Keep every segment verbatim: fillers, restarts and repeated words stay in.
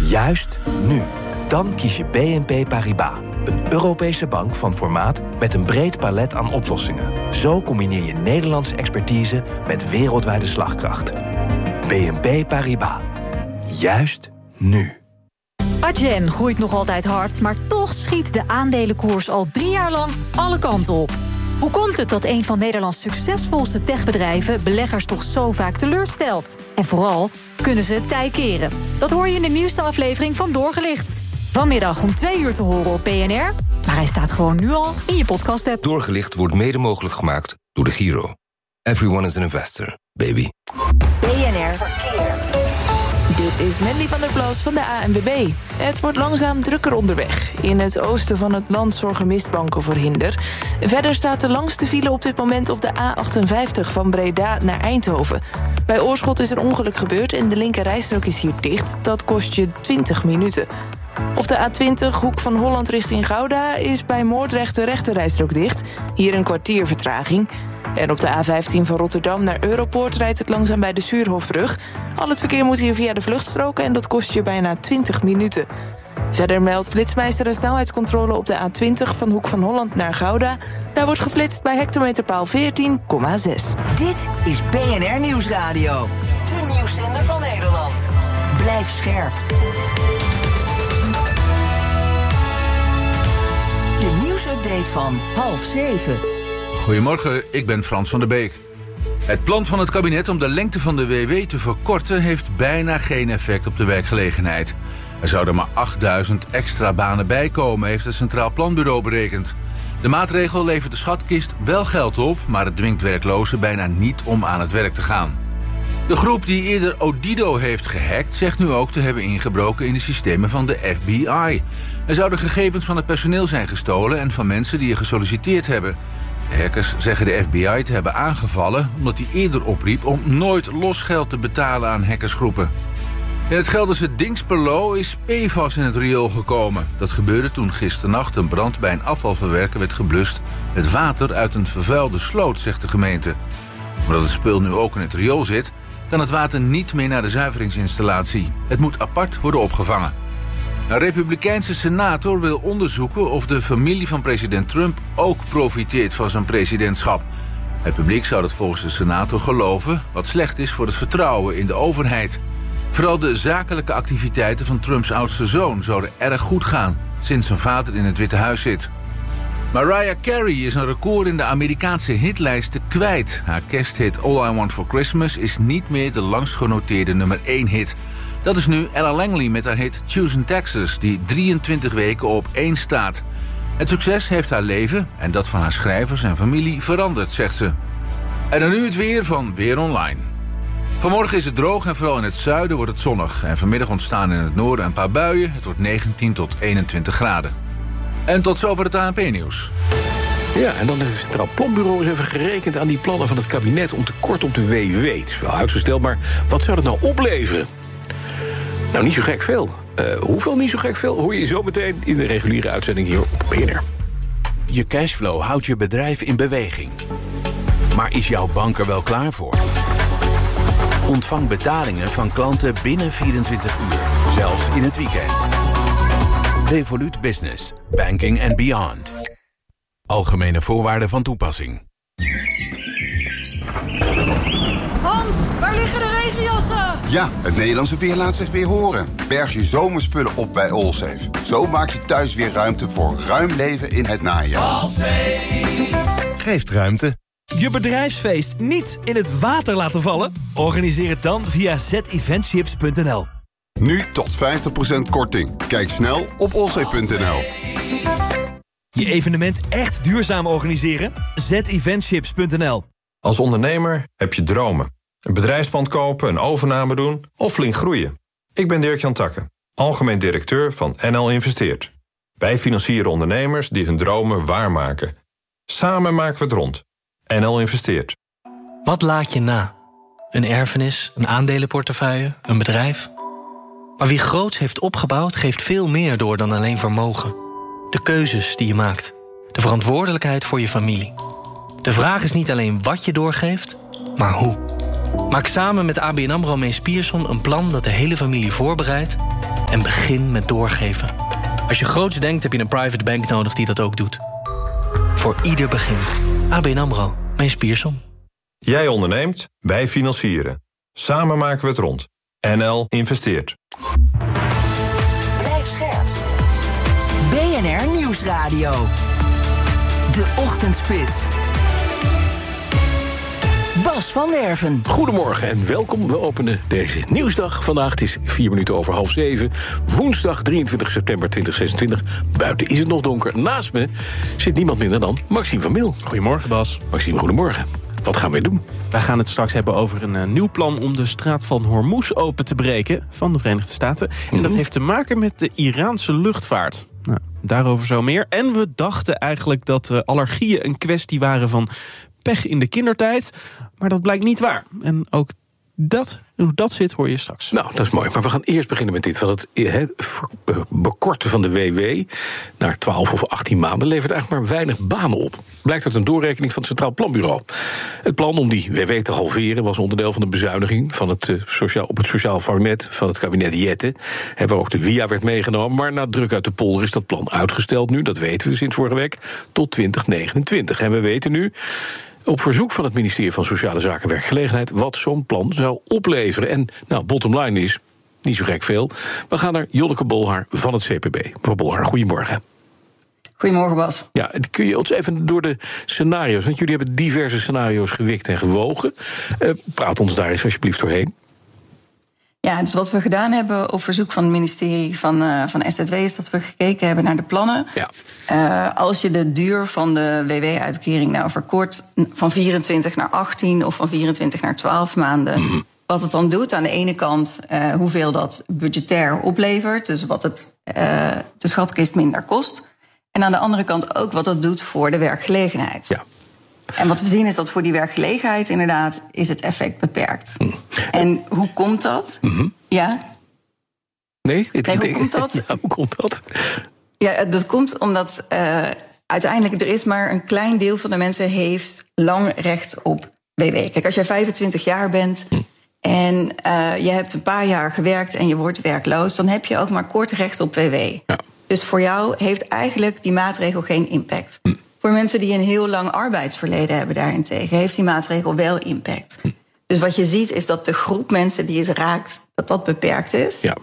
Juist nu. Dan kies je B N P Paribas. Een Europese bank van formaat met een breed palet aan oplossingen. Zo combineer je Nederlandse expertise met wereldwijde slagkracht. B N P Paribas. Juist nu. Adyen groeit nog altijd hard, maar toch schiet de aandelenkoers al drie jaar lang alle kanten op. Hoe komt het dat een van Nederlands succesvolste techbedrijven beleggers toch zo vaak teleurstelt? En vooral, kunnen ze het tij keren? Dat hoor je in de nieuwste aflevering van Doorgelicht. Vanmiddag om twee uur te horen op B N R. Maar hij staat gewoon nu al in je podcast-app. Doorgelicht wordt mede mogelijk gemaakt door de Giro. Everyone is an investor, baby. B N R Verkeer. Dit is Mandy van der Plas van de A N W B. Het wordt langzaam drukker onderweg. In het oosten van het land zorgen mistbanken voor hinder. Verder staat de langste file op dit moment op de A achtenvijftig... van Breda naar Eindhoven. Bij Oorschot is een ongeluk gebeurd en de linker rijstrook is hier dicht. Dat kost je twintig minuten. Op de A twintig, hoek van Holland richting Gouda... is bij Moordrecht de rechterrijstrook dicht. Hier een kwartier vertraging. En op de A vijftien van Rotterdam naar Europoort rijdt het langzaam bij de Suurhofbrug. Al het verkeer moet hier via de vluchtstroken en dat kost je bijna twintig minuten. Verder meldt Flitsmeister een snelheidscontrole op de A twintig van Hoek van Holland naar Gouda. Daar wordt geflitst bij hectometerpaal veertien komma zes. Dit is B N R Nieuwsradio. De nieuwszender van Nederland. Blijf scherp. De nieuwsupdate van half zeven. Goedemorgen, ik ben Frans van der Beek. Het plan van het kabinet om de lengte van de W W te verkorten... heeft bijna geen effect op de werkgelegenheid. Er zouden maar achtduizend extra banen bijkomen, heeft het Centraal Planbureau berekend. De maatregel levert de schatkist wel geld op... maar het dwingt werklozen bijna niet om aan het werk te gaan. De groep die eerder Odido heeft gehackt... zegt nu ook te hebben ingebroken in de systemen van de F B I. Er zouden gegevens van het personeel zijn gestolen... en van mensen die er gesolliciteerd hebben. De hackers zeggen de F B I te hebben aangevallen... omdat hij eerder opriep om nooit losgeld te betalen aan hackersgroepen. In het Gelderse Dinxperlo is P F A S in het riool gekomen. Dat gebeurde toen gisternacht een brand bij een afvalverwerker werd geblust... met water uit een vervuilde sloot, zegt de gemeente. Omdat het spul nu ook in het riool zit... kan het water niet meer naar de zuiveringsinstallatie. Het moet apart worden opgevangen. Een republikeinse senator wil onderzoeken of de familie van president Trump ook profiteert van zijn presidentschap. Het publiek zou dat volgens de senator geloven, wat slecht is voor het vertrouwen in de overheid. Vooral de zakelijke activiteiten van Trumps oudste zoon zouden erg goed gaan, sinds zijn vader in het Witte Huis zit. Mariah Carey is een record in de Amerikaanse hitlijsten kwijt. Haar kersthit All I Want For Christmas is niet meer de langst genoteerde nummer één hit. Dat is nu Ella Langley met haar hit Choosing Texas, die drieëntwintig weken op één staat. Het succes heeft haar leven en dat van haar schrijvers en familie veranderd, zegt ze. En dan nu het weer van Weer Online. Vanmorgen is het droog en vooral in het zuiden wordt het zonnig. En vanmiddag ontstaan in het noorden een paar buien. Het wordt negentien tot eenentwintig graden. En tot zover het A N P-nieuws. Ja, en dan heeft het Centraal Planbureau eens even gerekend aan die plannen van het kabinet om tekort op de W W. Het is wel uitgesteld, maar wat zou dat nou opleveren? Nou, niet zo gek veel. Uh, hoeveel niet zo gek veel, hoor je zo meteen in de reguliere uitzending hier op B N R. Je cashflow houdt je bedrijf in beweging. Maar is jouw bank er wel klaar voor? Ontvang betalingen van klanten binnen vierentwintig uur, zelfs in het weekend. Revolut Business, banking and beyond. Algemene voorwaarden van toepassing. Hans, waar liggen de regenjassen? Ja, het Nederlandse weer laat zich weer horen. Berg je zomerspullen op bij Allsafe. Zo maak je thuis weer ruimte voor ruim leven in het najaar. Allsafe geeft ruimte. Je bedrijfsfeest niet in het water laten vallen? Organiseer het dan via z eventships punt n l. Nu tot vijftig procent korting. Kijk snel op allsafe punt n l. Je evenement echt duurzaam organiseren? z eventships punt n l. Als ondernemer heb je dromen. Een bedrijfspand kopen, een overname doen of flink groeien. Ik ben Dirk-Jan Takke, algemeen directeur van N L Investeert. Wij financieren ondernemers die hun dromen waarmaken. Samen maken we het rond. N L Investeert. Wat laat je na? Een erfenis, een aandelenportefeuille, een bedrijf? Maar wie groots heeft opgebouwd, geeft veel meer door dan alleen vermogen. De keuzes die je maakt. De verantwoordelijkheid voor je familie. De vraag is niet alleen wat je doorgeeft, maar hoe. Maak samen met A B N AMRO Mees Pierson een plan dat de hele familie voorbereidt En begin met doorgeven. Als je groots denkt, heb je een private bank nodig die dat ook doet. Voor ieder begin. A B N AMRO. Mees Pierson. Jij onderneemt, wij financieren. Samen maken we het rond. N L investeert. Blijf scherp. B N R Nieuwsradio. De Ochtendspits. Bas van Werven. Goedemorgen en welkom. We openen deze nieuwsdag. Vandaag het is vier minuten over half zeven. Woensdag drieëntwintig september tweeduizend zesentwintig. Buiten is het nog donker. Naast me zit niemand minder dan Maxime van Mil. Goedemorgen, Bas. Maxime, goedemorgen. Wat gaan wij doen? Wij gaan het straks hebben over een uh, nieuw plan om de straat van Hormuz open te breken van de Verenigde Staten. Mm-hmm. En dat heeft te maken met de Iraanse luchtvaart. Nou, daarover zo meer. En we dachten eigenlijk dat uh, allergieën een kwestie waren van pech in de kindertijd. Maar dat blijkt niet waar. En ook dat, hoe dat zit, hoor je straks. Nou, dat is mooi. Maar we gaan eerst beginnen met dit. Want het he, bekorten van de W W naar twaalf of achttien maanden levert eigenlijk maar weinig banen op. Blijkt uit een doorrekening van het Centraal Planbureau. Het plan om die W W te halveren was onderdeel van de bezuiniging van het, uh, sociaal, op het sociaal vangnet van het kabinet Jette. Waar ook de W I A werd meegenomen. Maar na druk uit de polder is dat plan uitgesteld nu. Dat weten we sinds vorige week. Tot twintig negenentwintig. En we weten nu, op verzoek van het ministerie van Sociale Zaken en Werkgelegenheid, wat zo'n plan zou opleveren. En nou, bottom line is, niet zo gek veel. We gaan naar Jonneke Bolhaar van het C P B. Mevrouw Bolhaar, goedemorgen. Goedemorgen, Bas. Ja, kun je ons even door de scenario's, want jullie hebben diverse scenario's gewikt en gewogen. Uh, praat ons daar eens alsjeblieft doorheen. Ja, dus wat we gedaan hebben op verzoek van het ministerie van, uh, van S Z W is dat we gekeken hebben naar de plannen. Ja. Uh, als je de duur van de W W-uitkering nou verkort van vierentwintig naar achttien of van vierentwintig naar twaalf maanden. Mm-hmm. Wat het dan doet, aan de ene kant uh, hoeveel dat budgetair oplevert. Dus wat het uh, de schatkist minder kost. En aan de andere kant ook wat dat doet voor de werkgelegenheid. Ja. En wat we zien is dat voor die werkgelegenheid inderdaad is het effect beperkt. Mm. En hoe komt dat? Mm-hmm. Ja? Nee, het, nee, hoe komt dat? Ja, hoe komt dat? Ja, dat komt omdat uh, uiteindelijk er is maar een klein deel van de mensen heeft lang recht op W W. Kijk, als jij vijfentwintig jaar bent mm. en uh, je hebt een paar jaar gewerkt en je wordt werkloos, dan heb je ook maar kort recht op W W. Ja. Dus voor jou heeft eigenlijk die maatregel geen impact. Mm. Voor mensen die een heel lang arbeidsverleden hebben daarentegen heeft die maatregel wel impact. Hm. Dus wat je ziet is dat de groep mensen die het raakt, dat dat beperkt is. Ja.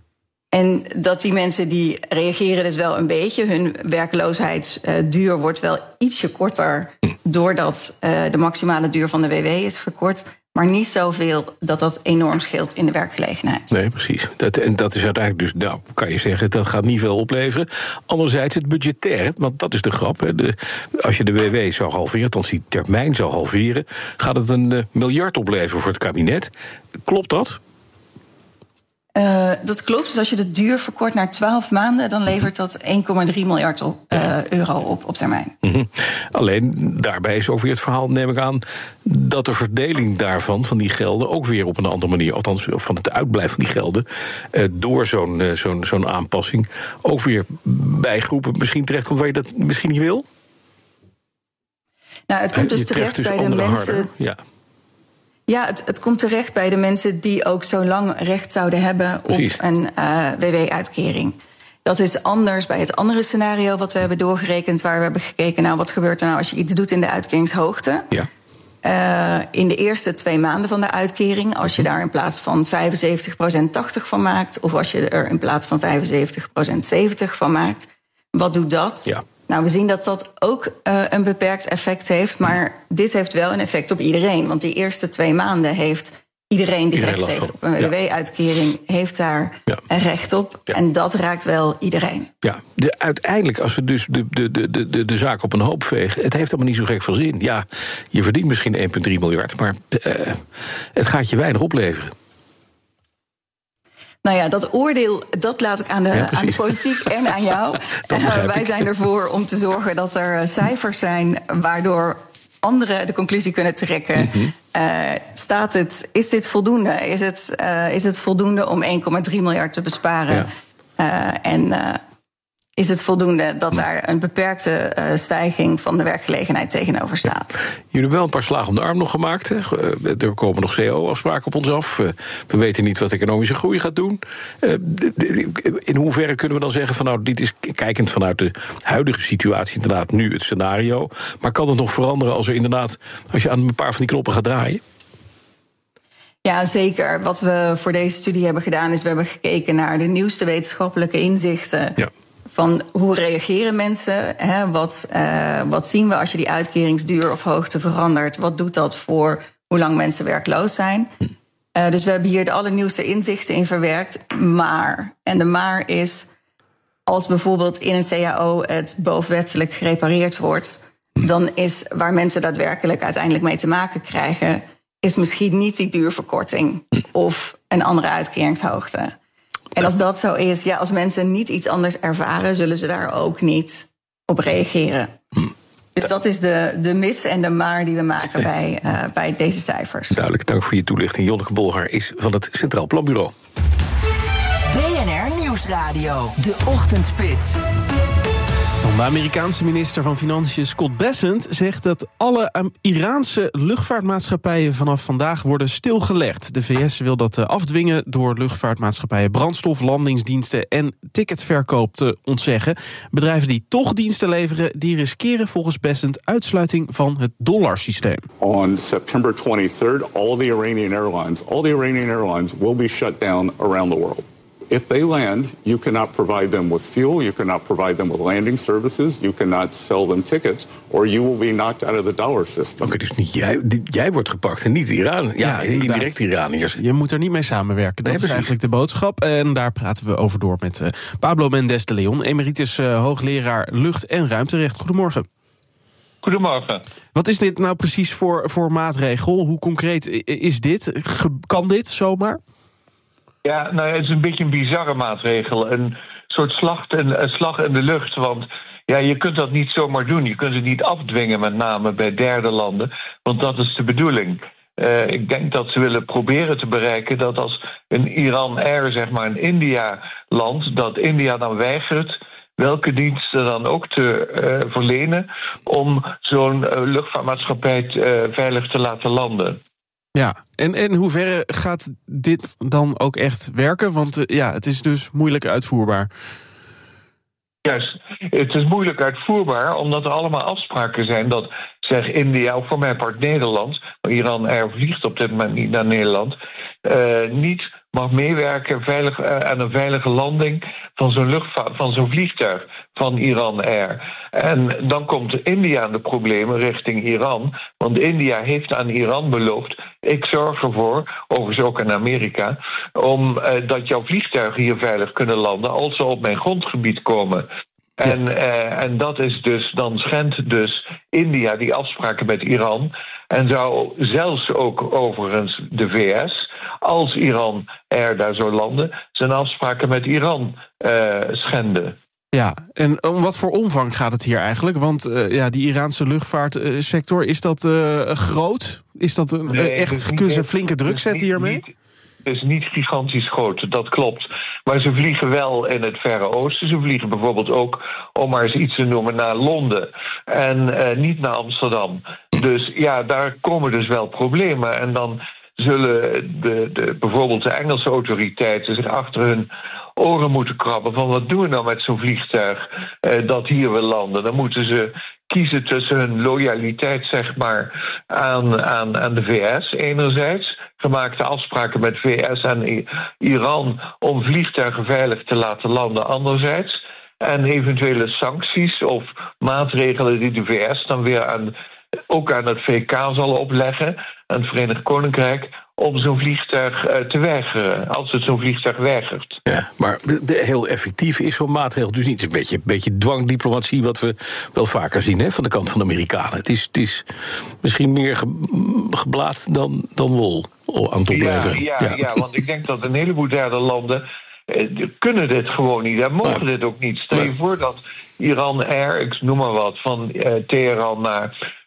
En dat die mensen die reageren dus wel een beetje. Hun werkloosheidsduur wordt wel ietsje korter hm. doordat uh, de maximale duur van de W W is verkort. Maar niet zoveel dat dat enorm scheelt in de werkgelegenheid. Nee, precies. Dat, en dat is uiteindelijk dus, nou, kan je zeggen, dat gaat niet veel opleveren. Anderzijds het budgetair, want dat is de grap. Hè. De, als je de W W zou halveren, althans die termijn zou halveren, gaat het een uh, miljard opleveren voor het kabinet. Klopt dat? Uh, dat klopt. Dus als je de duur verkort naar twaalf maanden, dan levert dat één komma drie miljard op, uh, euro op op termijn. Mm-hmm. Alleen daarbij is ook weer het verhaal, neem ik aan, dat de verdeling daarvan, van die gelden, ook weer op een andere manier, althans van het uitblijven van die gelden, uh, door zo'n, uh, zo'n, zo'n aanpassing, ook weer bij groepen misschien terechtkomt waar je dat misschien niet wil? Nou, het komt dus terecht dus bij de mensen. Harder. Ja. Ja, het, het komt terecht bij de mensen die ook zo lang recht zouden hebben Precies. op een uh, W W-uitkering. Dat is anders bij het andere scenario wat we hebben doorgerekend, waar we hebben gekeken naar wat gebeurt er nou als je iets doet in de uitkeringshoogte. Ja. Uh, in de eerste twee maanden van de uitkering, als je daar in plaats van vijfenzeventig procent tachtig van maakt, of als je er in plaats van vijfenzeventig procent zeventig van maakt, wat doet dat? Ja. Nou, we zien dat dat ook uh, een beperkt effect heeft, maar dit heeft wel een effect op iedereen. Want die eerste twee maanden heeft iedereen die iedereen recht heeft op een W W-uitkering, ja. heeft daar ja. recht op. Ja. En dat raakt wel iedereen. Ja, de, uiteindelijk, als we dus de, de, de, de, de zaak op een hoop vegen, het heeft allemaal niet zo gek veel zin. Ja, je verdient misschien één komma drie miljard, maar uh, het gaat je weinig opleveren. Nou ja, dat oordeel, dat laat ik aan de, ja, aan de politiek en aan jou. Uh, wij zijn ervoor om te zorgen dat er cijfers zijn waardoor anderen de conclusie kunnen trekken. Mm-hmm. Uh, staat het, is dit voldoende? Is het, uh, is het voldoende om één komma drie miljard te besparen? Ja. Uh, en uh, is het voldoende dat daar een beperkte uh, stijging van de werkgelegenheid tegenover staat. Jullie hebben wel een paar slagen om de arm nog gemaakt. Hè? Uh, er komen nog C A O-afspraken op ons af. Uh, we weten niet wat economische groei gaat doen. Uh, in hoeverre kunnen we dan zeggen van nou, dit is kijkend vanuit de huidige situatie inderdaad nu het scenario. Maar kan het nog veranderen als er inderdaad, als je aan een paar van die knoppen gaat draaien? Ja, zeker. Wat we voor deze studie hebben gedaan is we hebben gekeken naar de nieuwste wetenschappelijke inzichten. Ja. Van hoe reageren mensen? Hè? Wat, uh, wat zien we als je die uitkeringsduur of hoogte verandert? Wat doet dat voor hoe lang mensen werkloos zijn? Uh, dus we hebben hier de allernieuwste inzichten in verwerkt. Maar, en de maar is, als bijvoorbeeld in een C A O het bovenwettelijk gerepareerd wordt, dan is waar mensen daadwerkelijk uiteindelijk mee te maken krijgen, is misschien niet die duurverkorting of een andere uitkeringshoogte. En als dat zo is, ja, als mensen niet iets anders ervaren, zullen ze daar ook niet op reageren. Dus dat is de, de mits en de maar die we maken bij, uh, bij deze cijfers. Duidelijk, dank voor je toelichting. Jonneke Bolhaar is van het Centraal Planbureau. B N R Nieuwsradio, de Ochtendspits. De Amerikaanse minister van Financiën Scott Bessent zegt dat alle Iraanse luchtvaartmaatschappijen vanaf vandaag worden stilgelegd. De V S wil dat afdwingen door luchtvaartmaatschappijen brandstof, landingsdiensten en ticketverkoop te ontzeggen. Bedrijven die toch diensten leveren, die riskeren volgens Bessent uitsluiting van het dollarsysteem. On September twenty-third, all the Iranian airlines, all the Iranian airlines will be shut down around the world. If they land, you cannot provide them with fuel, you cannot provide them with landing services, you cannot sell them tickets, or you will be knocked out of the dollar system. Oké, okay, dus niet jij, jij wordt gepakt en niet Iran. Ja, ja indirect Iraniërs. Je moet er niet mee samenwerken, dat nee, is eigenlijk de boodschap. En daar praten we over door met uh, Pablo Mendes de Leon, emeritus uh, hoogleraar lucht- en ruimterecht. Goedemorgen. Goedemorgen. Wat is dit nou precies voor, voor maatregel? Hoe concreet is dit? Kan dit zomaar? Ja, nou, het is een beetje een bizarre maatregel. Een soort slag in, een slag in de lucht. Want ja, je kunt dat niet zomaar doen. Je kunt het niet afdwingen, met name bij derde landen. Want dat is de bedoeling. Uh, ik denk dat ze willen proberen te bereiken dat als een Iran Air, zeg maar een India landt, dat India dan weigert welke diensten dan ook te uh, verlenen om zo'n uh, luchtvaartmaatschappij uh, veilig te laten landen. Ja, en in hoeverre gaat dit dan ook echt werken? Want uh, ja, het is dus moeilijk uitvoerbaar. Juist, het is moeilijk uitvoerbaar omdat er allemaal afspraken zijn dat, zeg India, of voor mijn part Nederland, maar Iran Air vliegt op dit moment niet naar Nederland, uh, niet mag meewerken veilig, uh, aan een veilige landing van zo'n luchtvaart, van zo'n vliegtuig van Iran Air. En dan komt India aan de problemen richting Iran, want India heeft aan Iran beloofd, ik zorg ervoor, overigens ook aan Amerika, om uh, dat jouw vliegtuigen hier veilig kunnen landen als ze op mijn grondgebied komen. En, uh, en dat is dus, dan schendt dus India die afspraken met Iran. En zou zelfs ook overigens de V S, als Iran er daar zou landen, zijn afspraken met Iran uh, schenden. Ja, en om wat voor omvang gaat het hier eigenlijk? Want uh, ja, die Iraanse luchtvaartsector, is dat uh, groot? Is dat een, nee, echt, dus kunnen ze een flinke druk zetten hiermee? Niet, Het is niet gigantisch groot, dat klopt. Maar ze vliegen wel in het Verre Oosten. Ze vliegen bijvoorbeeld ook, om maar eens iets te noemen, naar Londen. En uh, niet naar Amsterdam. Dus ja, daar komen dus wel problemen. En dan zullen de, de, bijvoorbeeld de Engelse autoriteiten zich achter hun oren moeten krabben van wat doen we nou met zo'n vliegtuig uh, dat hier wil landen. Dan moeten ze kiezen tussen hun loyaliteit, zeg maar, aan, aan, aan de V S enerzijds, gemaakte afspraken met V S en Iran om vliegtuigen veilig te laten landen anderzijds, en eventuele sancties of maatregelen die de V S dan weer aan, ook aan het V K zal opleggen, aan het Verenigd Koninkrijk, om zo'n vliegtuig uh, te weigeren, als het zo'n vliegtuig weigert. Ja, maar de, de, heel effectief is zo'n maatregel dus niet. Het is een beetje, een beetje dwangdiplomatie wat we wel vaker zien, hè, van de kant van de Amerikanen. Het is, het is misschien meer ge, geblaad dan, dan wol aan het opblijven. Ja, ja, ja. ja, want ik denk dat een heleboel derde landen eh, kunnen dit gewoon niet en mogen ja. dit ook niet. Stel je ja. voor dat Iran Air, ik noem maar wat, van uh, Teheran naar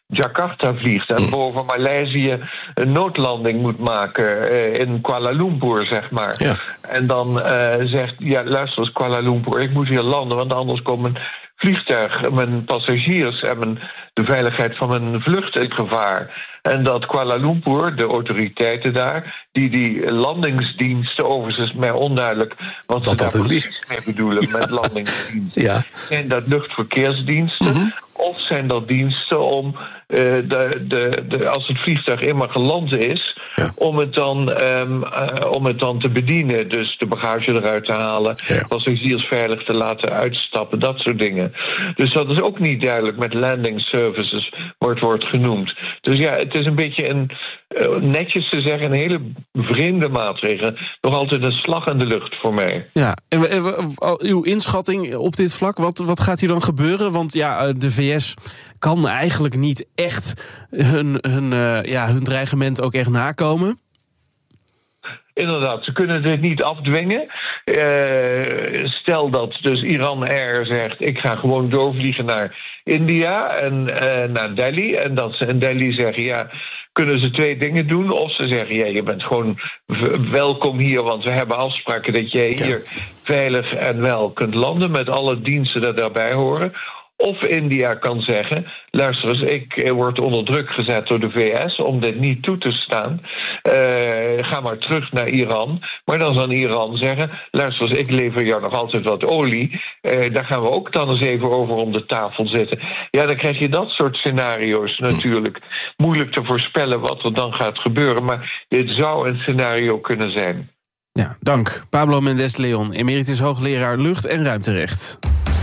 Jakarta vliegt en boven Maleisië een noodlanding moet maken uh, in Kuala Lumpur, zeg maar. Ja. En dan uh, zegt, ja, luister eens Kuala Lumpur, ik moet hier landen, want anders komen vliegtuig, mijn passagiers en mijn, de veiligheid van mijn vlucht in gevaar. En dat Kuala Lumpur, de autoriteiten daar, die die landingsdiensten, overigens is mij onduidelijk wat ze daar precies mee bedoelen ja. met landingsdiensten. Ja. Zijn dat luchtverkeersdiensten? Mm-hmm. Of zijn dat diensten om, uh, de, de, de, als het vliegtuig eenmaal geland is, ja. om, het dan, um, uh, om het dan te bedienen. Dus de bagage eruit te halen, ja. passagiers veilig te laten uitstappen, dat soort dingen. Dus dat is ook niet duidelijk met landing services, wordt, wordt genoemd. Dus ja, het is een beetje een, uh, netjes te zeggen, een hele vreemde maatregel. Nog altijd een slag in de lucht voor mij. Ja, en, en uw inschatting op dit vlak, wat, wat gaat hier dan gebeuren? Want ja, de V S kan eigenlijk niet echt hun, hun, uh, ja, hun dreigement ook echt nakomen. Inderdaad, ze kunnen dit niet afdwingen. Uh, stel dat dus Iran Air zegt, ik ga gewoon doorvliegen naar India en uh, naar Delhi. En dat ze in Delhi zeggen, ja, kunnen ze twee dingen doen. Of ze zeggen, ja, je bent gewoon v- welkom hier, want we hebben afspraken dat jij hier ja. veilig en wel kunt landen met alle diensten die daarbij horen. Of India kan zeggen, luister eens, ik word onder druk gezet door de V S om dit niet toe te staan. Uh, ga maar terug naar Iran. Maar dan zal Iran zeggen, luister eens, ik lever jou nog altijd wat olie. Uh, daar gaan we ook dan eens even over om de tafel zitten. Ja, dan krijg je dat soort scenario's natuurlijk. Moeilijk te voorspellen wat er dan gaat gebeuren. Maar dit zou een scenario kunnen zijn. Ja, dank. Pablo Mendes Leon, emeritus hoogleraar lucht- en ruimterecht.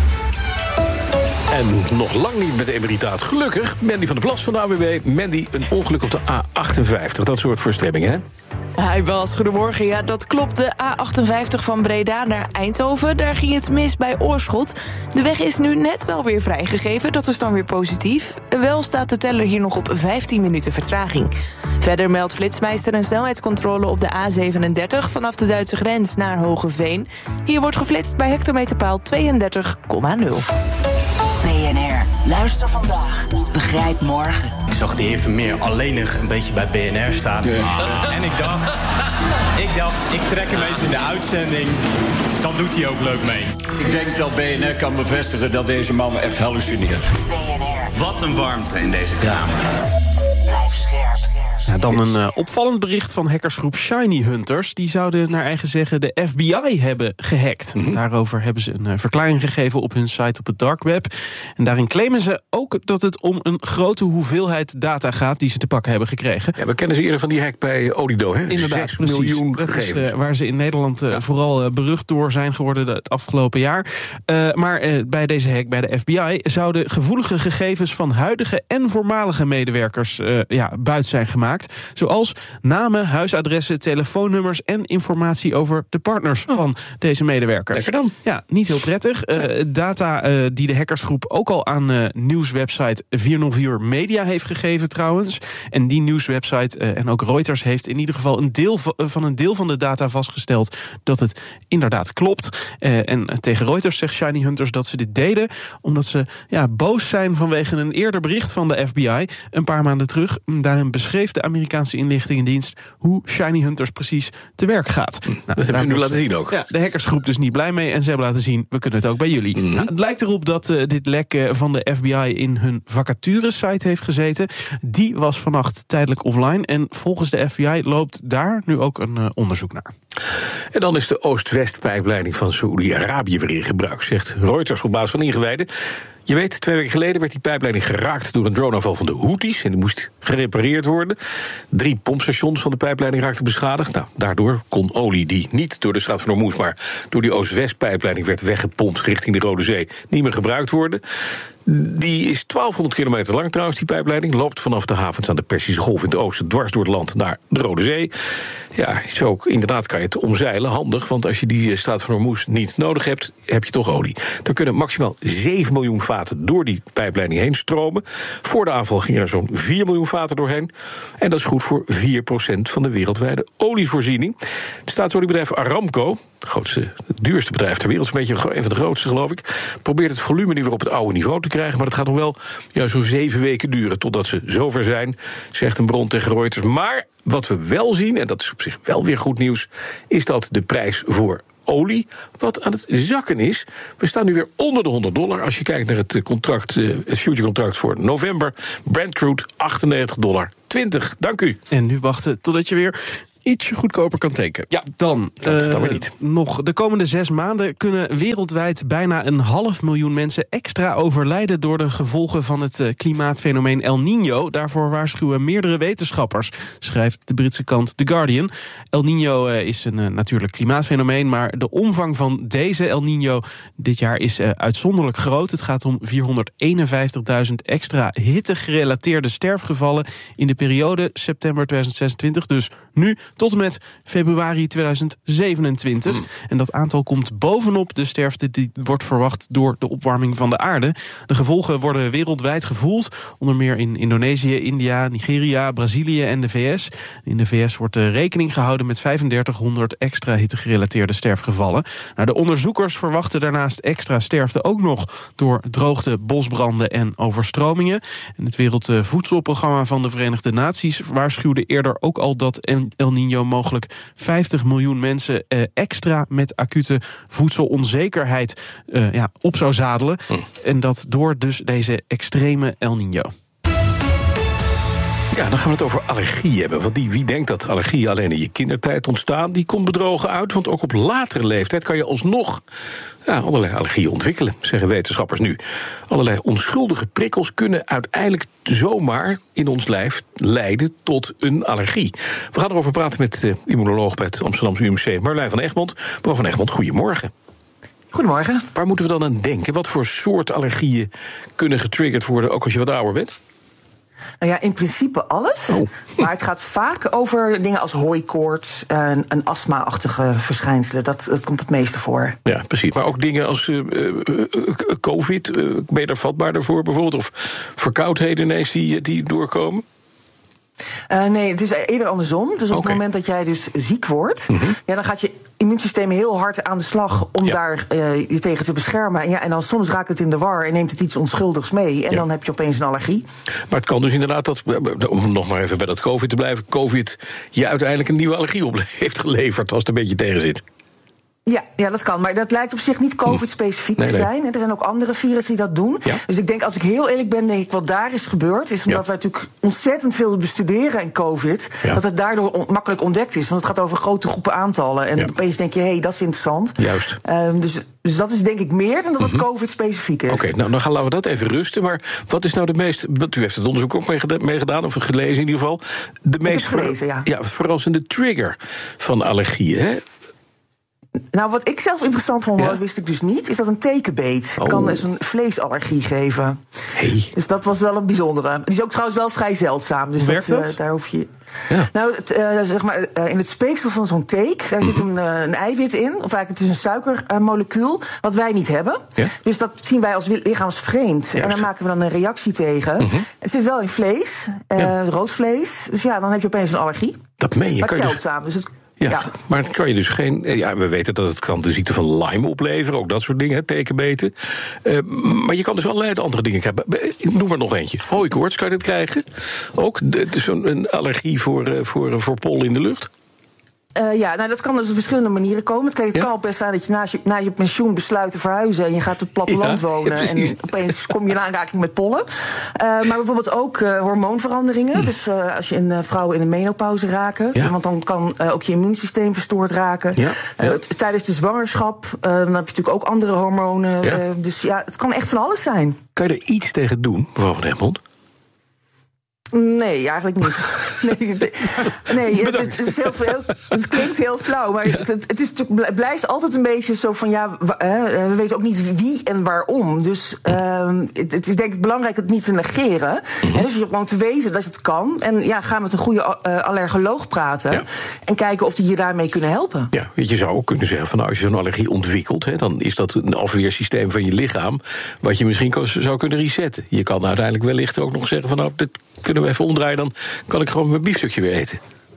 En nog lang niet met de emeritaat. Gelukkig, Mandy van der Plas van de A W B. Mandy, een ongeluk op de A achtenvijftig. Dat soort verstremmingen, hè? Hij was, goedemorgen. Ja, dat klopt. De A achtenvijftig van Breda naar Eindhoven. Daar ging het mis bij Oorschot. De weg is nu net wel weer vrijgegeven. Dat is dan weer positief. Wel staat de teller hier nog op vijftien minuten vertraging. Verder meldt Flitsmeister een snelheidscontrole op de A zevenendertig... vanaf de Duitse grens naar Hogeveen. Hier wordt geflitst bij hectometerpaal tweeëndertig komma nul. B N R, luister vandaag, begrijp morgen. Ik zag de heer Vermeer alleenig een beetje bij B N R staan. Ja. En ik dacht, ik dacht, ik trek hem even in de uitzending. Dan doet hij ook leuk mee. Ik denk dat B N R kan bevestigen dat deze man echt hallucineert. B N R. Wat een warmte in deze kamer. Blijf scherp. Ja, dan een uh, opvallend bericht van hackersgroep Shiny Hunters. Die zouden naar eigen zeggen de F B I hebben gehackt. Mm-hmm. Daarover hebben ze een uh, verklaring gegeven op hun site op het dark web. En daarin claimen ze ook dat het om een grote hoeveelheid data gaat die ze te pakken hebben gekregen. Ja, we kennen ze eerder van die hack bij Odido, hè? Inderdaad, zes precies. miljoen dat gegevens. is uh, waar ze in Nederland uh, ja. vooral uh, berucht door zijn geworden het afgelopen jaar. Uh, maar uh, bij deze hack, bij de F B I, zouden gevoelige gegevens van huidige en voormalige medewerkers uh, ja, buit zijn gemaakt. Zoals namen, huisadressen, telefoonnummers en informatie over de partners oh. van deze medewerkers. Lekker dan. Ja, niet heel prettig. Uh, data uh, die de hackersgroep ook al aan uh, nieuwswebsite vierhonderdvier Media heeft gegeven trouwens. En die nieuwswebsite uh, en ook Reuters heeft in ieder geval een deel van, uh, van een deel van de data vastgesteld dat het inderdaad klopt. Uh, en tegen Reuters zegt Shiny Hunters dat ze dit deden omdat ze ja, boos zijn vanwege een eerder bericht van de F B I een paar maanden terug. Daarin beschreef de Amerikaanse inlichtingendienst hoe Shiny Hunters precies te werk gaat. Nou, dat hebben ze nu laten zien ook. Ja, de hackersgroep dus niet blij mee en ze hebben laten zien, we kunnen het ook bij jullie. Mm-hmm. Nou, het lijkt erop dat uh, dit lek uh, van de F B I in hun vacaturesite heeft gezeten. Die was vannacht tijdelijk offline en volgens de F B I loopt daar nu ook een uh, onderzoek naar. En dan is de Oost-West-pijpleiding van Saoedi-Arabië weer in gebruik, zegt Reuters op basis van ingewijden. Je weet, twee weken geleden werd die pijpleiding geraakt door een droneaanval van de Houthis en die moest gerepareerd worden. Drie pompstations van de pijpleiding raakten beschadigd. Nou, daardoor kon olie die niet door de Straat van Hormuz, maar door die Oost-West-pijpleiding werd weggepompt richting de Rode Zee, niet meer gebruikt worden. Die is twaalfhonderd kilometer lang trouwens, die pijpleiding. Loopt vanaf de havens aan de Perzische Golf in het oosten dwars door het land naar de Rode Zee. Ja, zo inderdaad kan je het omzeilen. Handig, want als je die Straat van Hormuz niet nodig hebt, heb je toch olie. Er kunnen maximaal zeven miljoen vaten door die pijpleiding heen stromen. Voor de aanval gingen er zo'n vier miljoen vaten doorheen. En dat is goed voor vier procent van de wereldwijde olievoorziening. Het staatsoliebedrijf Aramco het grootste, het duurste bedrijf ter wereld, een beetje een van de grootste, geloof ik, probeert het volume nu weer op het oude niveau te krijgen, maar dat gaat nog wel ja, zo'n zeven weken duren totdat ze zover zijn, zegt een bron tegen Reuters. Maar wat we wel zien, en dat is op zich wel weer goed nieuws, is dat de prijs voor olie wat aan het zakken is. We staan nu weer onder de honderd dollar. Als je kijkt naar het contract, het future contract voor november, Brent crude achtennegentig dollar twintig. Dank u. En nu wachten totdat je weer ietsje goedkoper kan tanken. Ja, dan, dat uh, dan maar niet. Nog de komende zes maanden kunnen wereldwijd bijna een half miljoen mensen extra overlijden door de gevolgen van het uh, klimaatfenomeen El Niño. Daarvoor waarschuwen meerdere wetenschappers, schrijft de Britse krant The Guardian. El Niño uh, is een uh, natuurlijk klimaatfenomeen, maar de omvang van deze El Niño dit jaar is uh, uitzonderlijk groot. Het gaat om vierhonderdeenenvijftigduizend extra hittegerelateerde sterfgevallen in de periode september tweeduizend zesentwintig, dus nu tot en met februari tweeduizend zevenentwintig. Mm. En dat aantal komt bovenop de sterfte die wordt verwacht door de opwarming van de aarde. De gevolgen worden wereldwijd gevoeld, onder meer in Indonesië, India, Nigeria, Brazilië en de V S. In de V S wordt er rekening gehouden met vijfendertighonderd extra hittegerelateerde sterfgevallen. Nou, de onderzoekers verwachten daarnaast extra sterfte ook nog door droogte, bosbranden en overstromingen. En het Wereldvoedselprogramma van de Verenigde Naties waarschuwde eerder ook al dat El Niño mogelijk vijftig miljoen mensen eh, extra met acute voedselonzekerheid eh, ja, op zou zadelen. Hm. En dat door dus deze extreme El Niño. Ja, dan gaan we het over allergie hebben. Want die, wie denkt dat allergieën alleen in je kindertijd ontstaan, die komt bedrogen uit. Want ook op latere leeftijd kan je alsnog ja, allerlei allergieën ontwikkelen, zeggen wetenschappers nu. Allerlei onschuldige prikkels kunnen uiteindelijk zomaar in ons lijf leiden tot een allergie. We gaan erover praten met de immunoloog bij het Amsterdamse U M C, Marlijn van Egmond. Mevrouw van Egmond, goedemorgen. Goedemorgen. Waar moeten we dan aan denken? Wat voor soort allergieën kunnen getriggerd worden, ook als je wat ouder bent? Nou ja, in principe alles. Oh. Maar het gaat vaak over dingen als hooikoorts en, en astma-achtige verschijnselen. Dat, dat komt het meeste voor. Ja, precies. Maar ook dingen als uh, uh, COVID, uh, ben je daar vatbaarder voor bijvoorbeeld? Of verkoudheden ineens die, die doorkomen? Uh, nee, het is eerder andersom. Dus op okay. het moment dat jij dus ziek wordt, mm-hmm. ja, dan gaat je immuunsysteem heel hard aan de slag om ja. daar uh, je tegen te beschermen. En, ja, en dan soms raakt het in de war en neemt het iets onschuldigs mee. En ja. dan heb je opeens een allergie. Maar het kan dus inderdaad, dat, om nog maar even bij dat COVID te blijven, COVID je uiteindelijk een nieuwe allergie op heeft geleverd als het een beetje tegen zit. Ja, ja, dat kan. Maar dat lijkt op zich niet COVID-specifiek nee, nee. te zijn. Er zijn ook andere virussen die dat doen. Ja. Dus ik denk, als ik heel eerlijk ben, denk ik wat daar is gebeurd, is omdat ja. wij natuurlijk ontzettend veel bestuderen in COVID, ja. dat het daardoor on- makkelijk ontdekt is. Want het gaat over grote groepen aantallen. En ja. opeens denk je, hé, hey, dat is interessant. Juist. Um, dus, dus dat is denk ik meer dan dat het mm-hmm. COVID-specifiek is. Oké, okay, nou dan gaan laten we dat even rusten. Maar wat is nou de meest, u heeft het onderzoek ook meegedaan, of gelezen in ieder geval, de meest gelezen, ver, ja. Ja, verrassende trigger van allergieën, hè? Nou, wat ik zelf interessant vond, ja. wist ik dus niet, is dat een tekenbeet oh. kan dus een vleesallergie geven. Hey. Dus dat was wel een bijzondere. Die is ook trouwens wel vrij zeldzaam. Dus werkt dat, dat? Uh, daar hoef je. Ja. Nou, het, uh, zeg maar, uh, in het speeksel van zo'n teek, daar zit een, uh, een eiwit in. Of eigenlijk het is een suikermolecuul, uh, wat wij niet hebben. Ja? Dus dat zien wij als lichaamsvreemd. Ja, en daar maken we dan een reactie tegen. Mm-hmm. Het zit wel in vlees, uh, ja. rood vlees. Dus ja, dan heb je opeens een allergie. Dat meen je. Maar kan het is zeldzaam, dus het... Ja, ja, maar het kan je dus geen. Ja, we weten dat het kan de ziekte van Lyme opleveren, ook dat soort dingen, hè, tekenbeten. Uh, maar je kan dus allerlei andere dingen krijgen. Noem maar nog eentje. Hooikoorts, kan je dat krijgen? Ook zo'n een allergie voor, uh, voor, voor pollen in de lucht? Uh, ja, nou dat kan dus op verschillende manieren komen. Het kan, het ja. kan ook best zijn dat je na, je na je pensioen besluit te verhuizen en je gaat op het platteland ja, wonen ja, en opeens kom je in aanraking met pollen. Uh, maar bijvoorbeeld ook uh, hormoonveranderingen. Mm. Dus uh, als je in, uh, vrouwen in de menopauze raken, ja. want dan kan uh, ook je immuunsysteem verstoord raken. Ja. Ja. Uh, t- tijdens de zwangerschap, uh, dan heb je natuurlijk ook andere hormonen. Ja. Uh, dus ja, het kan echt van alles zijn. Kan je er iets tegen doen, mevrouw van Egmond? Nee, eigenlijk niet. Nee, nee het, het, is heel veel, het klinkt heel flauw, maar ja. het, het, is, het blijft altijd een beetje zo van, ja, we weten ook niet wie en waarom. Dus uh, het, het is denk ik belangrijk het niet te negeren. Mm-hmm. Dus je gewoon te weten dat het kan. En ja, ga met een goede uh, allergoloog praten. Ja. En kijken of die je daarmee kunnen helpen. Ja, weet je, zou ook kunnen zeggen van, nou, als je zo'n allergie ontwikkelt, hè, dan is dat een afweersysteem van je lichaam wat je misschien zou kunnen resetten. Je kan uiteindelijk wellicht ook nog zeggen van, nou, dit kunnen we even omdraaien, dan kan ik gewoon mijn biefstukje weer eten.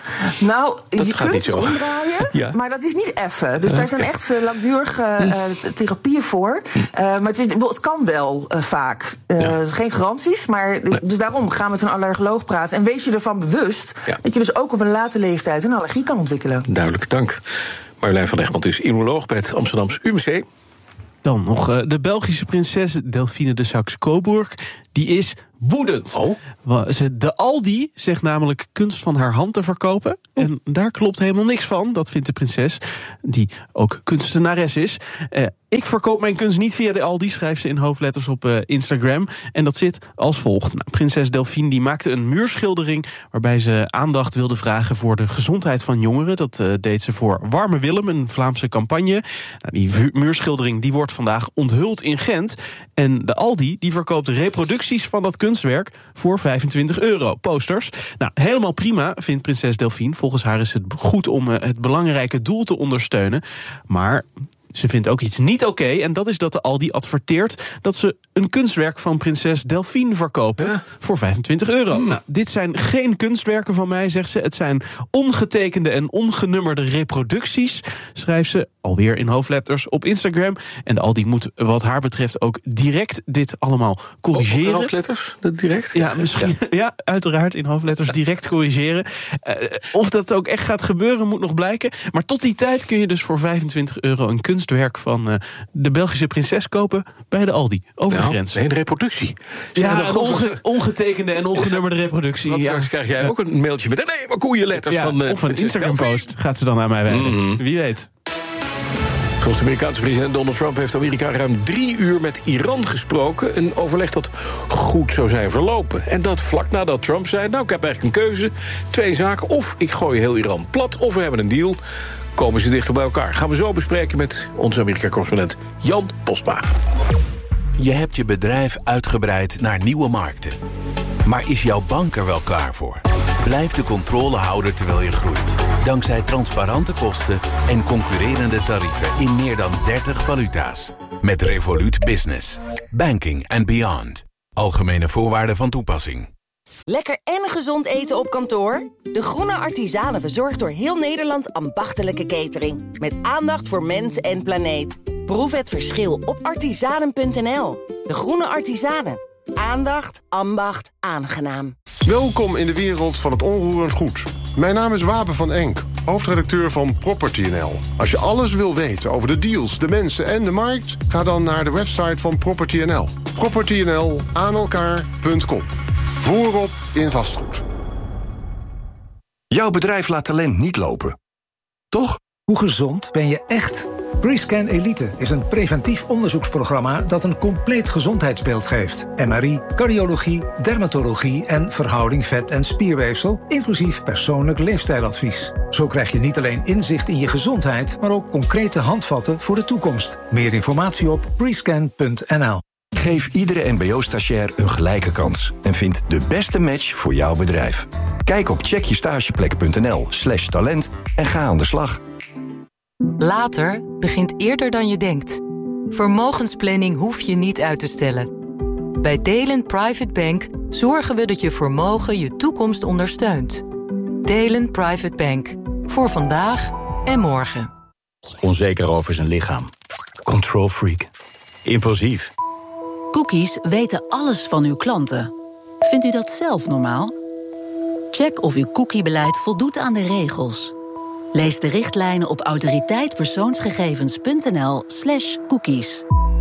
Nou, dat je kunt het omdraaien, ja. maar dat is niet effen. Dus daar zijn echt uh, langdurige uh, therapieën voor. Uh, maar het, is, het kan wel uh, vaak. Uh, ja. Geen garanties, maar nee. Dus daarom gaan we met een allergoloog praten. En wees je ervan bewust ja. dat je dus ook op een late leeftijd een allergie kan ontwikkelen. Duidelijk, dank. Marjolein van Egmond is immunoloog bij het Amsterdamse U M C. Dan nog uh, de Belgische prinses Delphine de Saxe-Coburg. Die is woedend. Oh. De Aldi zegt namelijk kunst van haar hand te verkopen. Oh. En daar klopt helemaal niks van. Dat vindt de prinses, die ook kunstenares is. Uh, ik verkoop mijn kunst niet via de Aldi, schrijft ze in hoofdletters op uh, Instagram. En dat zit als volgt. Nou, prinses Delphine die maakte een muurschildering waarbij ze aandacht wilde vragen voor de gezondheid van jongeren. Dat uh, deed ze voor Warme Willem, een Vlaamse campagne. Nou, die vu- muurschildering die wordt vandaag onthuld in Gent. En de Aldi die verkoopt reproducties van dat kunstwerk voor vijfentwintig euro. Posters. Nou, helemaal prima, vindt prinses Delphine. Volgens haar is het goed om uh, het belangrijke doel te ondersteunen. Maar ze vindt ook iets niet oké, okay, en dat is dat de Aldi adverteert dat ze een kunstwerk van prinses Delphine verkopen ja. voor vijfentwintig euro. Mm. Nou, dit zijn geen kunstwerken van mij, zegt ze. Het zijn ongetekende en ongenummerde reproducties, schrijft ze alweer in hoofdletters op Instagram. En de Aldi moet wat haar betreft ook direct dit allemaal corrigeren. Ook in hoofdletters? Direct? Ja, misschien. Ja. ja, uiteraard in hoofdletters direct corrigeren. Uh, of dat ook echt gaat gebeuren, moet nog blijken. Maar tot die tijd kun je dus voor vijfentwintig euro een kunstwerk van uh, de Belgische prinses kopen bij de Aldi. Over nou, de grens. Nee, een reproductie. Ja, ja een onge- ongetekende en ongenummerde reproductie. Want straks ja. krijg jij ook een mailtje met nee, maar koeienletters ja, van. Uh, of een Instagram-post gaat ze dan aan mij wijden. Mm-hmm. Wie weet. Volgens de Amerikaanse president Donald Trump heeft Amerika ruim drie uur met Iran gesproken. Een overleg dat goed zou zijn verlopen. En dat vlak nadat Trump zei, nou, ik heb eigenlijk een keuze. Twee zaken, of ik gooi heel Iran plat, of we hebben een deal. Komen ze dichter bij elkaar. Gaan we zo bespreken met onze Amerika-correspondent Jan Postma. Je hebt je bedrijf uitgebreid naar nieuwe markten. Maar is jouw bank er wel klaar voor? Blijf de controle houden terwijl je groeit. Dankzij transparante kosten en concurrerende tarieven in meer dan dertig valuta's. Met Revolut Business. Banking and beyond. Algemene voorwaarden van toepassing. Lekker en gezond eten op kantoor? De Groene Artisanen verzorgt door heel Nederland ambachtelijke catering. Met aandacht voor mens en planeet. Proef het verschil op artisanen punt n l. De Groene Artisanen. Aandacht, ambacht, aangenaam. Welkom in de wereld van het onroerend goed. Mijn naam is Wapen van Enk, hoofdredacteur van Property N L. Als je alles wil weten over de deals, de mensen en de markt, ga dan naar de website van Property N L. Property N L aan elkaar punt com. Voorop in vastgoed. Jouw bedrijf laat talent niet lopen. Toch? Hoe gezond ben je echt? Prescan Elite is een preventief onderzoeksprogramma dat een compleet gezondheidsbeeld geeft. M R I, cardiologie, dermatologie en verhouding vet- en spierweefsel, inclusief persoonlijk leefstijladvies. Zo krijg je niet alleen inzicht in je gezondheid, maar ook concrete handvatten voor de toekomst. Meer informatie op prescan punt n l. Geef iedere M B O-stagiair een gelijke kans en vind de beste match voor jouw bedrijf. Kijk op checkjestageplek punt n l slash talent en ga aan de slag. Later begint eerder dan je denkt. Vermogensplanning hoef je niet uit te stellen. Bij Delen Private Bank zorgen we dat je vermogen je toekomst ondersteunt. Delen Private Bank. Voor vandaag en morgen. Onzeker over zijn lichaam. Control freak. Impulsief. Cookies weten alles van uw klanten. Vindt u dat zelf normaal? Check of uw cookiebeleid voldoet aan de regels. Lees de richtlijnen op autoriteitpersoonsgegevens punt n l slash cookies.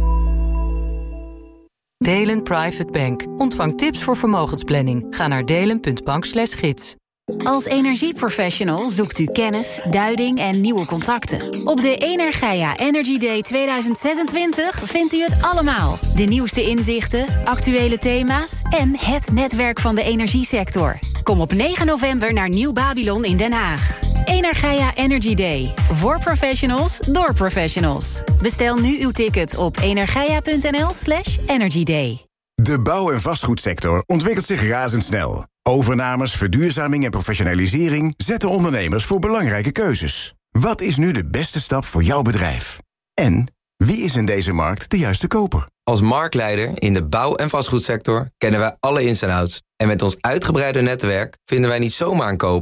Delen Private Bank. Ontvang tips voor vermogensplanning. Ga naar delen punt bank slash gids. Als energieprofessional zoekt u kennis, duiding en nieuwe contacten. Op de Energia Energy Day tweeduizend zesentwintig vindt u het allemaal. De nieuwste inzichten, actuele thema's en het netwerk van de energiesector. Kom op negen november naar Nieuw Babylon in Den Haag. Energia Energy Day. Voor professionals, door professionals. Bestel nu uw ticket op energia punt n l slash energy day. De bouw- en vastgoedsector ontwikkelt zich razendsnel. Overnames, verduurzaming en professionalisering zetten ondernemers voor belangrijke keuzes. Wat is nu de beste stap voor jouw bedrijf? En wie is in deze markt de juiste koper? Als marktleider in de bouw- en vastgoedsector kennen wij alle ins en outs. En met ons uitgebreide netwerk vinden wij niet zomaar een koper,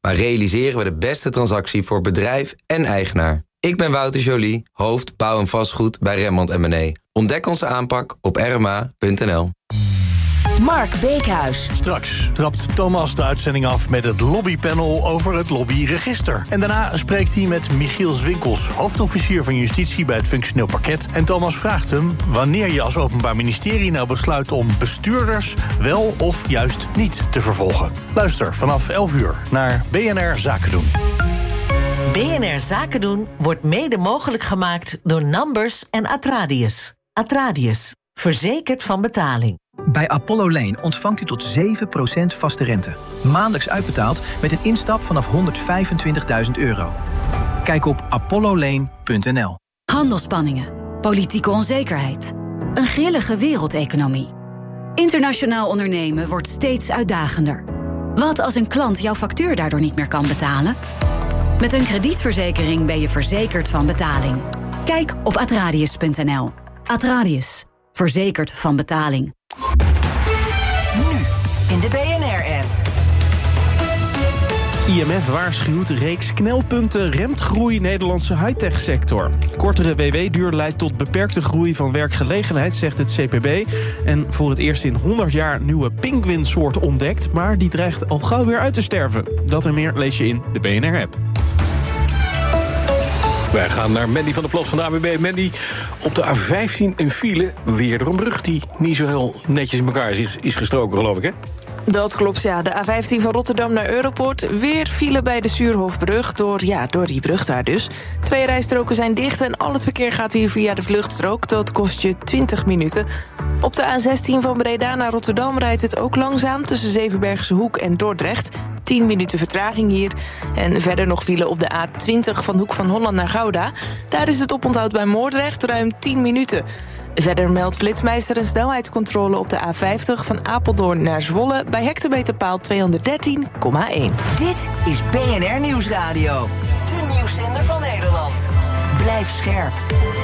maar realiseren we de beste transactie voor bedrijf en eigenaar. Ik ben Wouter Joly, hoofd bouw en vastgoed bij Rembrandt en Mené. Ontdek onze aanpak op r m a punt n l. Mark Beekhuis. Straks trapt Thomas de uitzending af met het lobbypanel over het lobbyregister. En daarna spreekt hij met Michiel Zwinkels, hoofdofficier van Justitie bij het Functioneel Parket. En Thomas vraagt hem wanneer je als Openbaar Ministerie nou besluit om bestuurders wel of juist niet te vervolgen. Luister vanaf elf uur naar B N R Zaken doen. B N R Zaken doen wordt mede mogelijk gemaakt door Numbers en Atradius. Atradius, verzekerd van betaling. Bij Apollo Lane ontvangt u tot zeven procent vaste rente. Maandelijks uitbetaald met een instap vanaf honderdvijfentwintigduizend euro. Kijk op apollo lane punt n l. Handelspanningen, politieke onzekerheid, een grillige wereldeconomie. Internationaal ondernemen wordt steeds uitdagender. Wat als een klant jouw factuur daardoor niet meer kan betalen? Met een kredietverzekering ben je verzekerd van betaling. Kijk op atradius punt n l. Atradius, verzekerd van betaling. Nu in de B N R-app. I M F waarschuwt, reeks knelpunten remt groei Nederlandse high-tech sector. Kortere W W-duur leidt tot beperkte groei van werkgelegenheid, zegt het C P B. En voor het eerst in honderd jaar nieuwe pinguïnsoort ontdekt, maar die dreigt al gauw weer uit te sterven. Dat en meer lees je in de B N R-app. Wij gaan naar Mandy van der Plas van de A W B. Mandy, op de A vijftien een file, weer door een brug die niet zo heel netjes in elkaar is, is gestroken, geloof ik, hè? Dat klopt, ja. De A vijftien van Rotterdam naar Europoort. Weer file bij de Suurhofbrug. Door, ja, door die brug daar dus. Twee rijstroken zijn dicht en al het verkeer gaat hier via de vluchtstrook. Dat kost je twintig minuten. Op de A zestien van Breda naar Rotterdam rijdt het ook langzaam tussen Zevenbergse Hoek en Dordrecht. tien minuten vertraging hier. En verder nog file op de A twintig van Hoek van Holland naar Gouda. Daar is het oponthoud bij Moordrecht ruim tien minuten. Verder meldt Flitsmeister een snelheidscontrole op de A vijftig van Apeldoorn naar Zwolle bij hectometerpaal tweehonderddertien komma één. Dit is B N R Nieuwsradio. De nieuwszender van Nederland. Blijf scherp.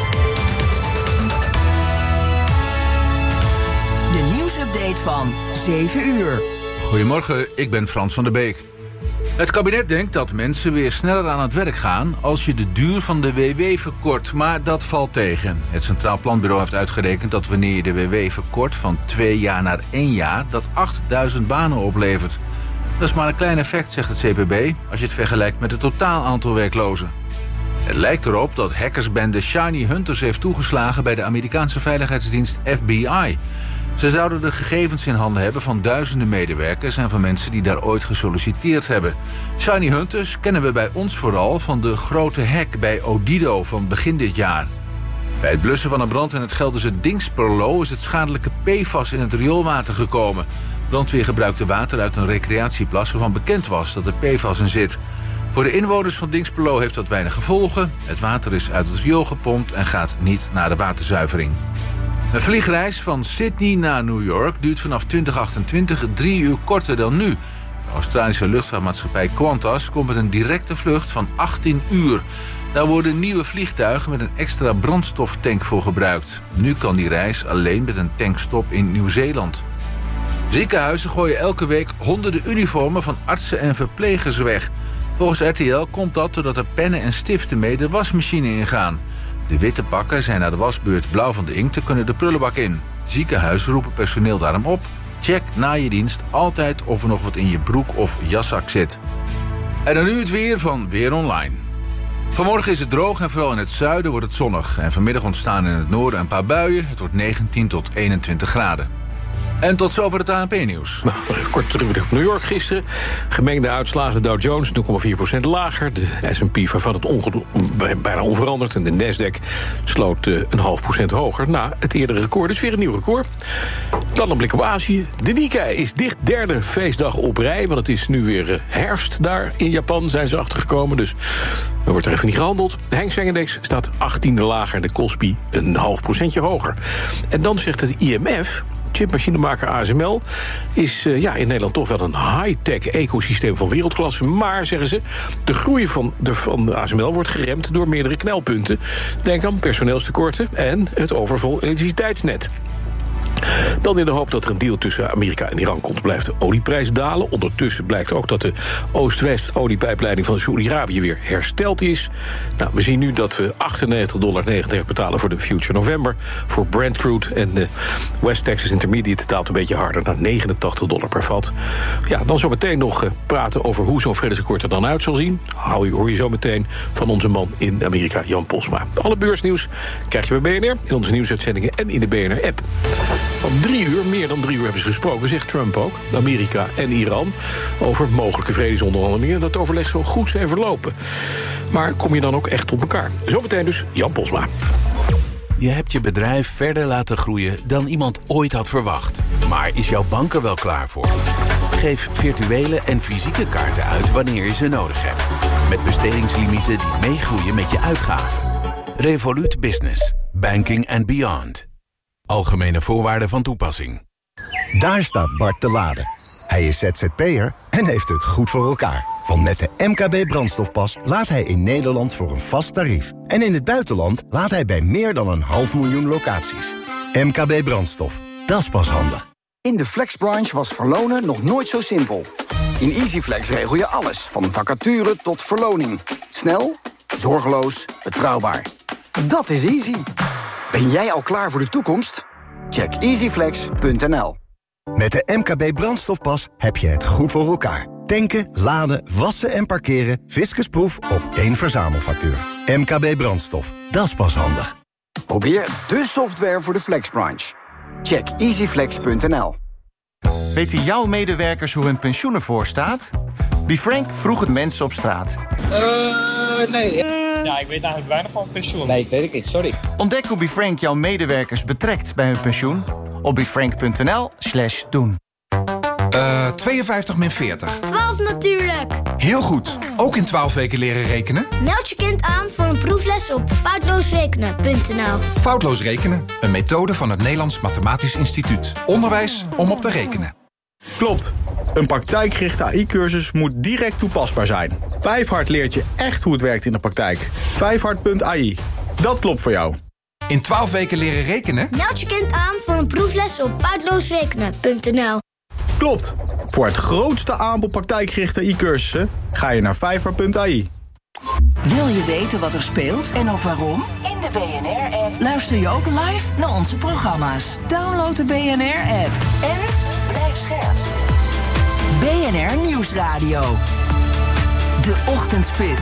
De nieuwsupdate van zeven uur. Goedemorgen, ik ben Frans van der Beek. Het kabinet denkt dat mensen weer sneller aan het werk gaan als je de duur van de W W verkort, maar dat valt tegen. Het Centraal Planbureau heeft uitgerekend dat wanneer je de W W verkort van twee jaar naar één jaar, dat achtduizend banen oplevert. Dat is maar een klein effect, zegt het C P B, als je het vergelijkt met het totaal aantal werklozen. Het lijkt erop dat hackersbende Shiny Hunters heeft toegeslagen bij de Amerikaanse veiligheidsdienst F B I. Ze zouden de gegevens in handen hebben van duizenden medewerkers en van mensen die daar ooit gesolliciteerd hebben. Shiny Hunters kennen we bij ons vooral van de grote hack bij Odido van begin dit jaar. Bij het blussen van een brand in het Gelderse Dingsperlo is het schadelijke P F A S in het rioolwater gekomen. Brandweer gebruikte water uit een recreatieplas waarvan bekend was dat er P F A S in zit. Voor de inwoners van Dingsperlo heeft dat weinig gevolgen. Het water is uit het riool gepompt en gaat niet naar de waterzuivering. Een vliegreis van Sydney naar New York duurt vanaf twintig achtentwintig drie uur korter dan nu. De Australische luchtvaartmaatschappij Qantas komt met een directe vlucht van achttien uur. Daar worden nieuwe vliegtuigen met een extra brandstoftank voor gebruikt. Nu kan die reis alleen met een tankstop in Nieuw-Zeeland. Ziekenhuizen gooien elke week honderden uniformen van artsen en verplegers weg. Volgens R T L komt dat doordat er pennen en stiften mee de wasmachine ingaan. De witte pakken zijn na de wasbeurt blauw van de inkt en kunnen de prullenbak in. Ziekenhuizen roepen personeel daarom op. Check na je dienst altijd of er nog wat in je broek of jaszak zit. En dan nu het weer van Weer Online. Vanmorgen is het droog en vooral in het zuiden wordt het zonnig. En vanmiddag ontstaan in het noorden een paar buien. Het wordt negentien tot eenentwintig graden. En tot zover het A N P-nieuws. Nou, even kort terug op New York gisteren. Gemengde uitslagen, de Dow Jones nul komma vier procent lager. De S en P waarvan het onge- bijna onveranderd. En de Nasdaq sloot uh, een half procent hoger. Na het eerdere record, dus weer een nieuw record. Dan een blik op Azië. De Nikkei is dicht derde feestdag op rij. Want het is nu weer uh, herfst daar in Japan, zijn ze achtergekomen. Dus er wordt er even niet gehandeld. De Hang Seng Index staat achttiende lager. De Kospi een half procentje hoger. En dan zegt het I M F... chipmachinemaker A S M L is uh, ja, in Nederland toch wel een high-tech ecosysteem van wereldklasse. Maar, zeggen ze, de groei van de, van de A S M L wordt geremd door meerdere knelpunten. Denk aan personeelstekorten en het overvol elektriciteitsnet. Dan in de hoop dat er een deal tussen Amerika en Iran komt, blijft de olieprijs dalen. Ondertussen blijkt ook dat de Oost-West oliepijpleiding van Saoedi-Arabië weer hersteld is. Nou, we zien nu dat we achtennegentig dollar negenendertig betalen voor de Future November, voor Brent Crude, en de West Texas Intermediate daalt een beetje harder naar negenentachtig dollar per vat. Ja, dan zo meteen nog uh, praten over hoe zo'n vredesakkoord er dan uit zal zien. Hou je, hoor je zo meteen van onze man in Amerika, Jan Posma. Alle beursnieuws krijg je bij B N R, in onze nieuwsuitzendingen en in de B N R-app. Om drie uur, meer dan drie uur hebben ze gesproken, zegt Trump ook, Amerika en Iran, over mogelijke vredesonderhandelingen. Dat overleg zo goed zijn verlopen. Maar kom je dan ook echt op elkaar? Zometeen dus Jan Posma. Je hebt je bedrijf verder laten groeien dan iemand ooit had verwacht. Maar is jouw bank er wel klaar voor? Geef virtuele en fysieke kaarten uit wanneer je ze nodig hebt. Met bestedingslimieten die meegroeien met je uitgaven. Revolut Business. Banking and beyond. Algemene voorwaarden van toepassing. Daar staat Bart te laden. Hij is Z Z P'er en heeft het goed voor elkaar. Want met de M K B brandstofpas laat hij in Nederland voor een vast tarief. En in het buitenland laat hij bij meer dan een half miljoen locaties. M K B brandstof, dat is pas handig. In de flexbranche was verlonen nog nooit zo simpel. In EasyFlex regel je alles, van vacature tot verloning. Snel, zorgeloos, betrouwbaar. Dat is easy. Ben jij al klaar voor de toekomst? Check easyflex punt n l. Met de M K B brandstofpas heb je het goed voor elkaar. Tanken, laden, wassen en parkeren, fiscusproef op één verzamelfactuur. M K B brandstof, dat is pas handig. Probeer de software voor de flexbranche. Check easyflex punt n l. Weten jouw medewerkers hoe hun pensioen ervoor staat? BeFrank vroeg het mensen op straat. Uh, nee. Ja, ik weet eigenlijk weinig van pensioen. Nee, ik weet het niet, sorry. Ontdek hoe BeFrank jouw medewerkers betrekt bij hun pensioen op befrank punt n l slash doen. Uh, tweeënvijftig min veertig. twaalf natuurlijk. Heel goed. Ook in twaalf weken leren rekenen? Meld je kind aan voor een proefles op foutloosrekenen punt n l. Foutloos rekenen. Een methode van het Nederlands Mathematisch Instituut. Onderwijs om op te rekenen. Klopt. Een praktijkgerichte A I-cursus moet direct toepasbaar zijn. Vijfhard leert je echt hoe het werkt in de praktijk. vijfhard punt a i. Dat klopt voor jou. In twaalf weken leren rekenen? Meld je kind aan voor een proefles op foutloosrekenen punt n l. Klopt. Voor het grootste aanbod praktijkgerichte A I-cursussen ga je naar vijfhard punt a i. Wil je weten wat er speelt en ook waarom? In de B N R-app luister je ook live naar onze programma's. Download de B N R-app en blijf scherp. B N R Nieuwsradio. De Ochtendspits.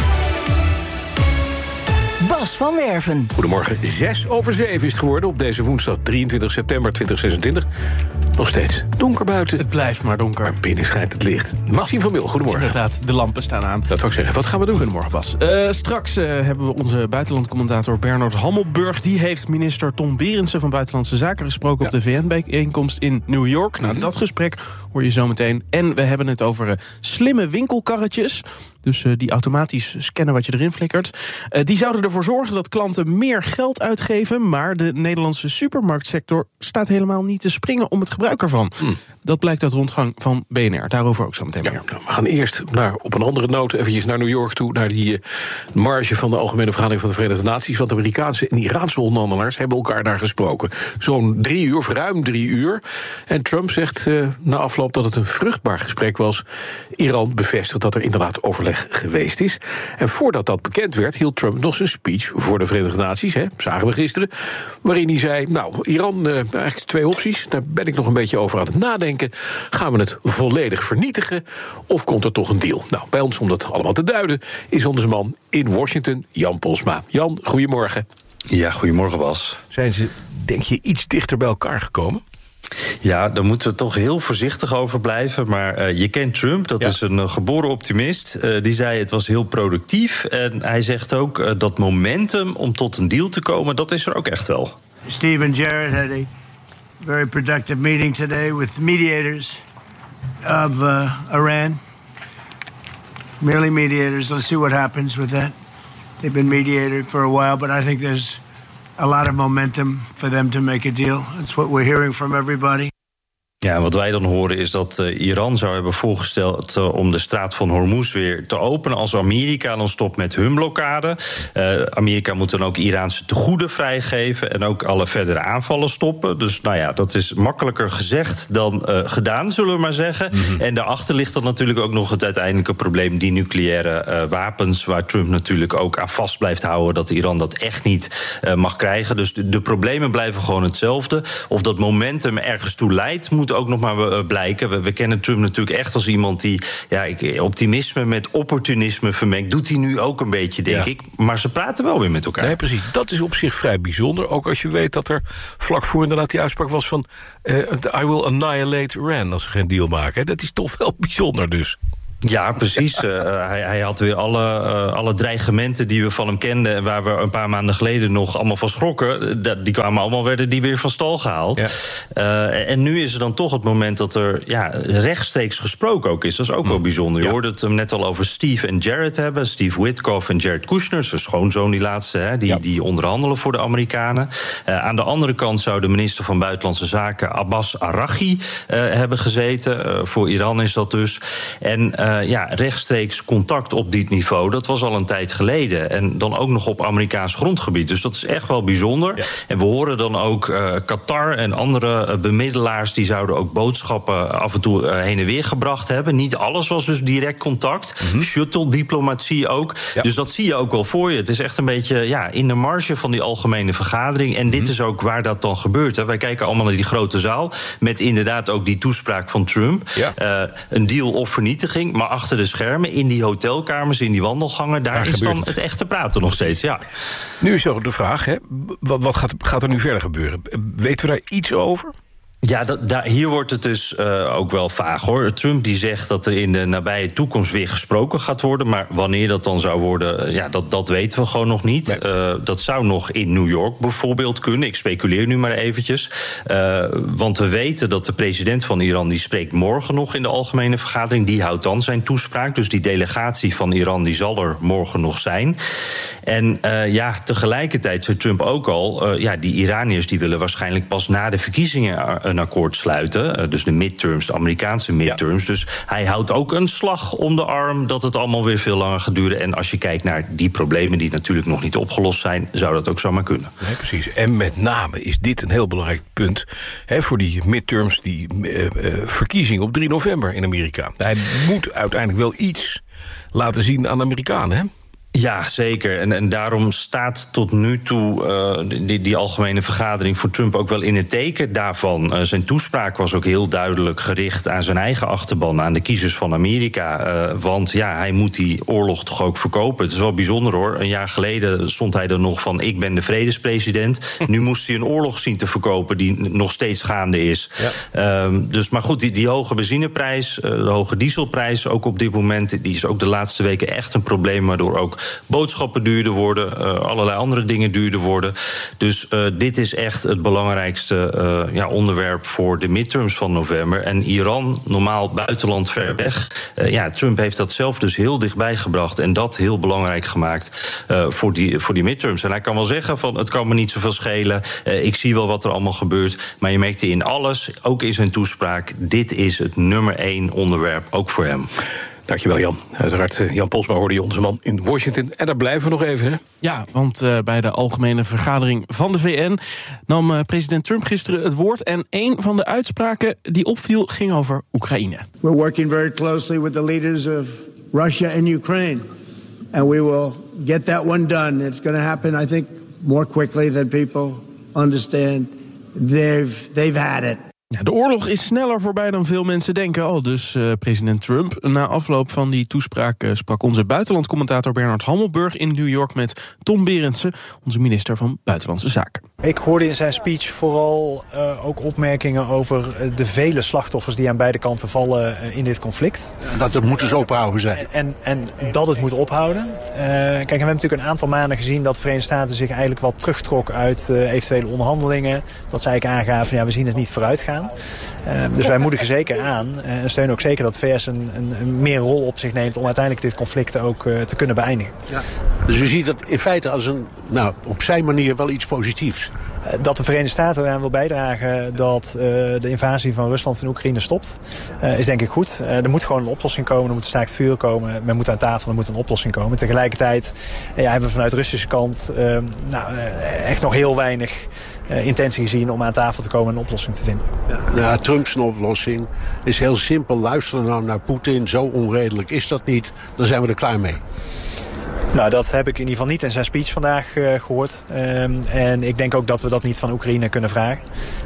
Bas van Werven. Goedemorgen, zes over zeven is het geworden op deze woensdag drieëntwintig september tweeduizend zesentwintig. Nog steeds donker buiten. Het blijft maar donker. Maar binnen schijnt het licht. Maxime van Mil, goedemorgen. Inderdaad, de lampen staan aan. Dat wil ik zeggen. Wat gaan we doen? Goedemorgen, Bas. Uh, straks uh, hebben we onze buitenlandcommentator Bernard Hammelburg. Die heeft minister Tom Berendsen van Buitenlandse Zaken gesproken ja. op de V N-bijeenkomst in New York. Nou, mm-hmm. dat gesprek hoor je zo meteen. En we hebben het over uh, slimme winkelkarretjes. Dus uh, die automatisch scannen wat je erin flikkert. Uh, die zouden ervoor zorgen dat klanten meer geld uitgeven. Maar de Nederlandse supermarktsector staat helemaal niet te springen om het gebruik ervan. Mm. Dat blijkt uit rondgang van B N R. Daarover ook zo meteen meer. Ja, nou, we gaan eerst naar, op een andere noot eventjes naar New York toe. Naar die uh, marge van de Algemene Vergadering van de Verenigde Naties. Want de Amerikaanse en Iraanse onderhandelaars hebben elkaar daar gesproken. Zo'n drie uur, of ruim drie uur. En Trump zegt uh, na afloop dat het een vruchtbaar gesprek was. Iran bevestigt dat er inderdaad overleg geweest is. En voordat dat bekend werd, hield Trump nog zijn speech voor de Verenigde Naties, hè, zagen we gisteren, waarin hij zei, nou, Iran, uh, eigenlijk twee opties, daar ben ik nog een beetje over aan het nadenken. Gaan we het volledig vernietigen, of komt er toch een deal? Nou, bij ons, om dat allemaal te duiden, is onze man in Washington, Jan Posma. Jan, goedemorgen. Ja, goedemorgen, Bas. Zijn ze, denk je, iets dichter bij elkaar gekomen? Ja, daar moeten we toch heel voorzichtig over blijven. Maar uh, je kent Trump, dat ja. is een uh, geboren optimist. Uh, die zei het was heel productief. En hij zegt ook uh, dat momentum om tot een deal te komen, dat is er ook echt wel. Steve and Jared had a very productive meeting today with mediators of uh, Iran. Merely mediators. Let's see what happens with that. They've been mediating for a while, but I think there's a lot of momentum for them to make a deal. That's what we're hearing from everybody. Ja, wat wij dan horen is dat uh, Iran zou hebben voorgesteld uh, om de straat van Hormuz weer te openen als Amerika dan stopt met hun blokkade. Uh, Amerika moet dan ook Iraanse tegoeden vrijgeven en ook alle verdere aanvallen stoppen. Dus nou ja, dat is makkelijker gezegd dan uh, gedaan, zullen we maar zeggen. Mm-hmm. En daarachter ligt dan natuurlijk ook nog het uiteindelijke probleem, die nucleaire uh, wapens, waar Trump natuurlijk ook aan vast blijft houden dat Iran dat echt niet uh, mag krijgen. Dus de, de problemen blijven gewoon hetzelfde. Of dat momentum ergens toe leidt, moet ook nog maar blijken. We, we kennen Trump natuurlijk echt als iemand die ja, optimisme met opportunisme vermengt. Doet hij nu ook een beetje, denk ja. ik. Maar ze praten wel weer met elkaar. Nee, precies. Dat is op zich vrij bijzonder. Ook als je weet dat er vlak voor inderdaad die uitspraak was van uh, I will annihilate Iran als ze geen deal maken. Dat is toch wel bijzonder dus. Ja, precies. Uh, hij, hij had weer alle, uh, alle dreigementen die we van hem kenden en waar we een paar maanden geleden nog allemaal van schrokken, die kwamen allemaal, werden die weer van stal gehaald. Ja. Uh, en nu is er dan toch het moment dat er ja, rechtstreeks gesproken ook is. Dat is ook mm. wel bijzonder. Je ja. hoorde het hem net al over Steve en Jared hebben. Steve Witkoff en Jared Kushner, zijn schoonzoon die laatste, hè, die, ja. die onderhandelen voor de Amerikanen. Uh, aan de andere kant zou de minister van Buitenlandse Zaken Abbas Araghchi uh, hebben gezeten. Uh, voor Iran is dat dus. En uh, Uh, ja, rechtstreeks contact op dit niveau, dat was al een tijd geleden. En dan ook nog op Amerikaans grondgebied. Dus dat is echt wel bijzonder. Ja. En we horen dan ook uh, Qatar en andere uh, bemiddelaars, die zouden ook boodschappen af en toe uh, heen en weer gebracht hebben. Niet alles was dus direct contact. Mm-hmm. Shuttle-diplomatie ook. Ja. Dus dat zie je ook wel voor je. Het is echt een beetje ja, in de marge van die algemene vergadering. En mm-hmm. dit is ook waar dat dan gebeurt. Hè. Wij kijken allemaal naar die grote zaal, met inderdaad ook die toespraak van Trump. Ja. Uh, een deal of vernietiging. Maar achter de schermen, in die hotelkamers, in die wandelgangen, daar, daar is dan het. het echte praten nog steeds, ja. Nu is ook de vraag, hè, wat, wat gaat, gaat er nu verder gebeuren? Weten we daar iets over? Ja, dat, daar, hier wordt het dus uh, ook wel vaag, hoor. Trump die zegt dat er in de nabije toekomst weer gesproken gaat worden, maar wanneer dat dan zou worden, ja, dat, dat weten we gewoon nog niet. Nee. Uh, dat zou nog in New York bijvoorbeeld kunnen. Ik speculeer nu maar eventjes. Uh, want we weten dat de president van Iran, die spreekt morgen nog in de algemene vergadering. Die houdt dan zijn toespraak. Dus die delegatie van Iran, die zal er morgen nog zijn. En uh, ja, tegelijkertijd zei Trump ook al, uh, ja, die Iraniërs die willen waarschijnlijk pas na de verkiezingen een akkoord sluiten. Dus de midterms, de Amerikaanse midterms. Ja. Dus hij houdt ook een slag om de arm dat het allemaal weer veel langer gaat duren. En als je kijkt naar die problemen die natuurlijk nog niet opgelost zijn, zou dat ook zomaar kunnen. Nee, precies. En met name is dit een heel belangrijk punt, hè, voor die midterms, die uh, uh, verkiezing op drie november in Amerika. Hij moet uiteindelijk wel iets laten zien aan de Amerikanen, hè? Ja, zeker. En, en daarom staat tot nu toe uh, die, die algemene vergadering voor Trump ook wel in het teken daarvan. Uh, zijn toespraak was ook heel duidelijk gericht aan zijn eigen achterban, aan de kiezers van Amerika. Uh, want ja, hij moet die oorlog toch ook verkopen. Het is wel bijzonder, hoor. Een jaar geleden stond hij er nog van, ik ben de vredespresident. Nu moest hij een oorlog zien te verkopen die nog steeds gaande is. Ja. Um, dus, maar goed, die, die hoge benzineprijs, uh, de hoge dieselprijs ook op dit moment, die is ook de laatste weken echt een probleem, waardoor ook boodschappen duurder worden, uh, allerlei andere dingen duurder worden. Dus uh, dit is echt het belangrijkste uh, ja, onderwerp voor de midterms van november. En Iran, normaal buitenland ver weg. Uh, ja, Trump heeft dat zelf dus heel dichtbij gebracht en dat heel belangrijk gemaakt uh, voor, die, voor die midterms. En hij kan wel zeggen van, het kan me niet zoveel schelen. Uh, ik zie wel wat er allemaal gebeurt. Maar je merkte in alles, ook in zijn toespraak, dit is het nummer één onderwerp, ook voor hem. Dankjewel, Jan. Uiteraard, Jan Posma hoorde je onze man in Washington. En daar blijven we nog even, hè? Ja, want uh, bij de algemene vergadering van de V N nam uh, president Trump gisteren het woord. En een van de uitspraken die opviel ging over Oekraïne. We're working very closely with the leaders of Russia and Ukraine. And we will get that one done. It's going to happen, I think, more quickly than people understand. They've, they've had it. De oorlog is sneller voorbij dan veel mensen denken, al dus uh, president Trump. Na afloop van die toespraak uh, sprak onze buitenlandcommentator Bernard Hammelburg in New York met Tom Berendsen, onze minister van Buitenlandse Zaken. Ik hoorde in zijn speech vooral uh, ook opmerkingen over de vele slachtoffers die aan beide kanten vallen uh, in dit conflict. Dat het moet dus ophouden zijn. En, en, en dat het moet ophouden. Uh, kijk, we hebben natuurlijk een aantal maanden gezien dat de Verenigde Staten zich eigenlijk wat terugtrok uit uh, eventuele onderhandelingen. Dat zij eigenlijk aangaven, ja, we zien het niet vooruit gaan. Uh, dus wij moedigen zeker aan uh, en steunen ook zeker dat de V S een, een, een meer rol op zich neemt om uiteindelijk dit conflict ook uh, te kunnen beëindigen. Ja. Dus u ziet dat in feite als een, nou, op zijn manier wel iets positiefs. Dat de Verenigde Staten eraan wil bijdragen dat uh, de invasie van Rusland in Oekraïne stopt, uh, is denk ik goed. Uh, er moet gewoon een oplossing komen, er moet een staakt vuur komen. Men moet aan tafel, er moet een oplossing komen. Tegelijkertijd uh, ja, hebben we vanuit de Russische kant uh, nou, uh, echt nog heel weinig uh, intentie gezien om aan tafel te komen en een oplossing te vinden. Ja, nou, Trumps oplossing is heel simpel. Luisteren nou naar Poetin, zo onredelijk is dat niet. Dan zijn we er klaar mee. Nou, dat heb ik in ieder geval niet in zijn speech vandaag uh, gehoord. Um, en ik denk ook dat we dat niet van Oekraïne kunnen vragen.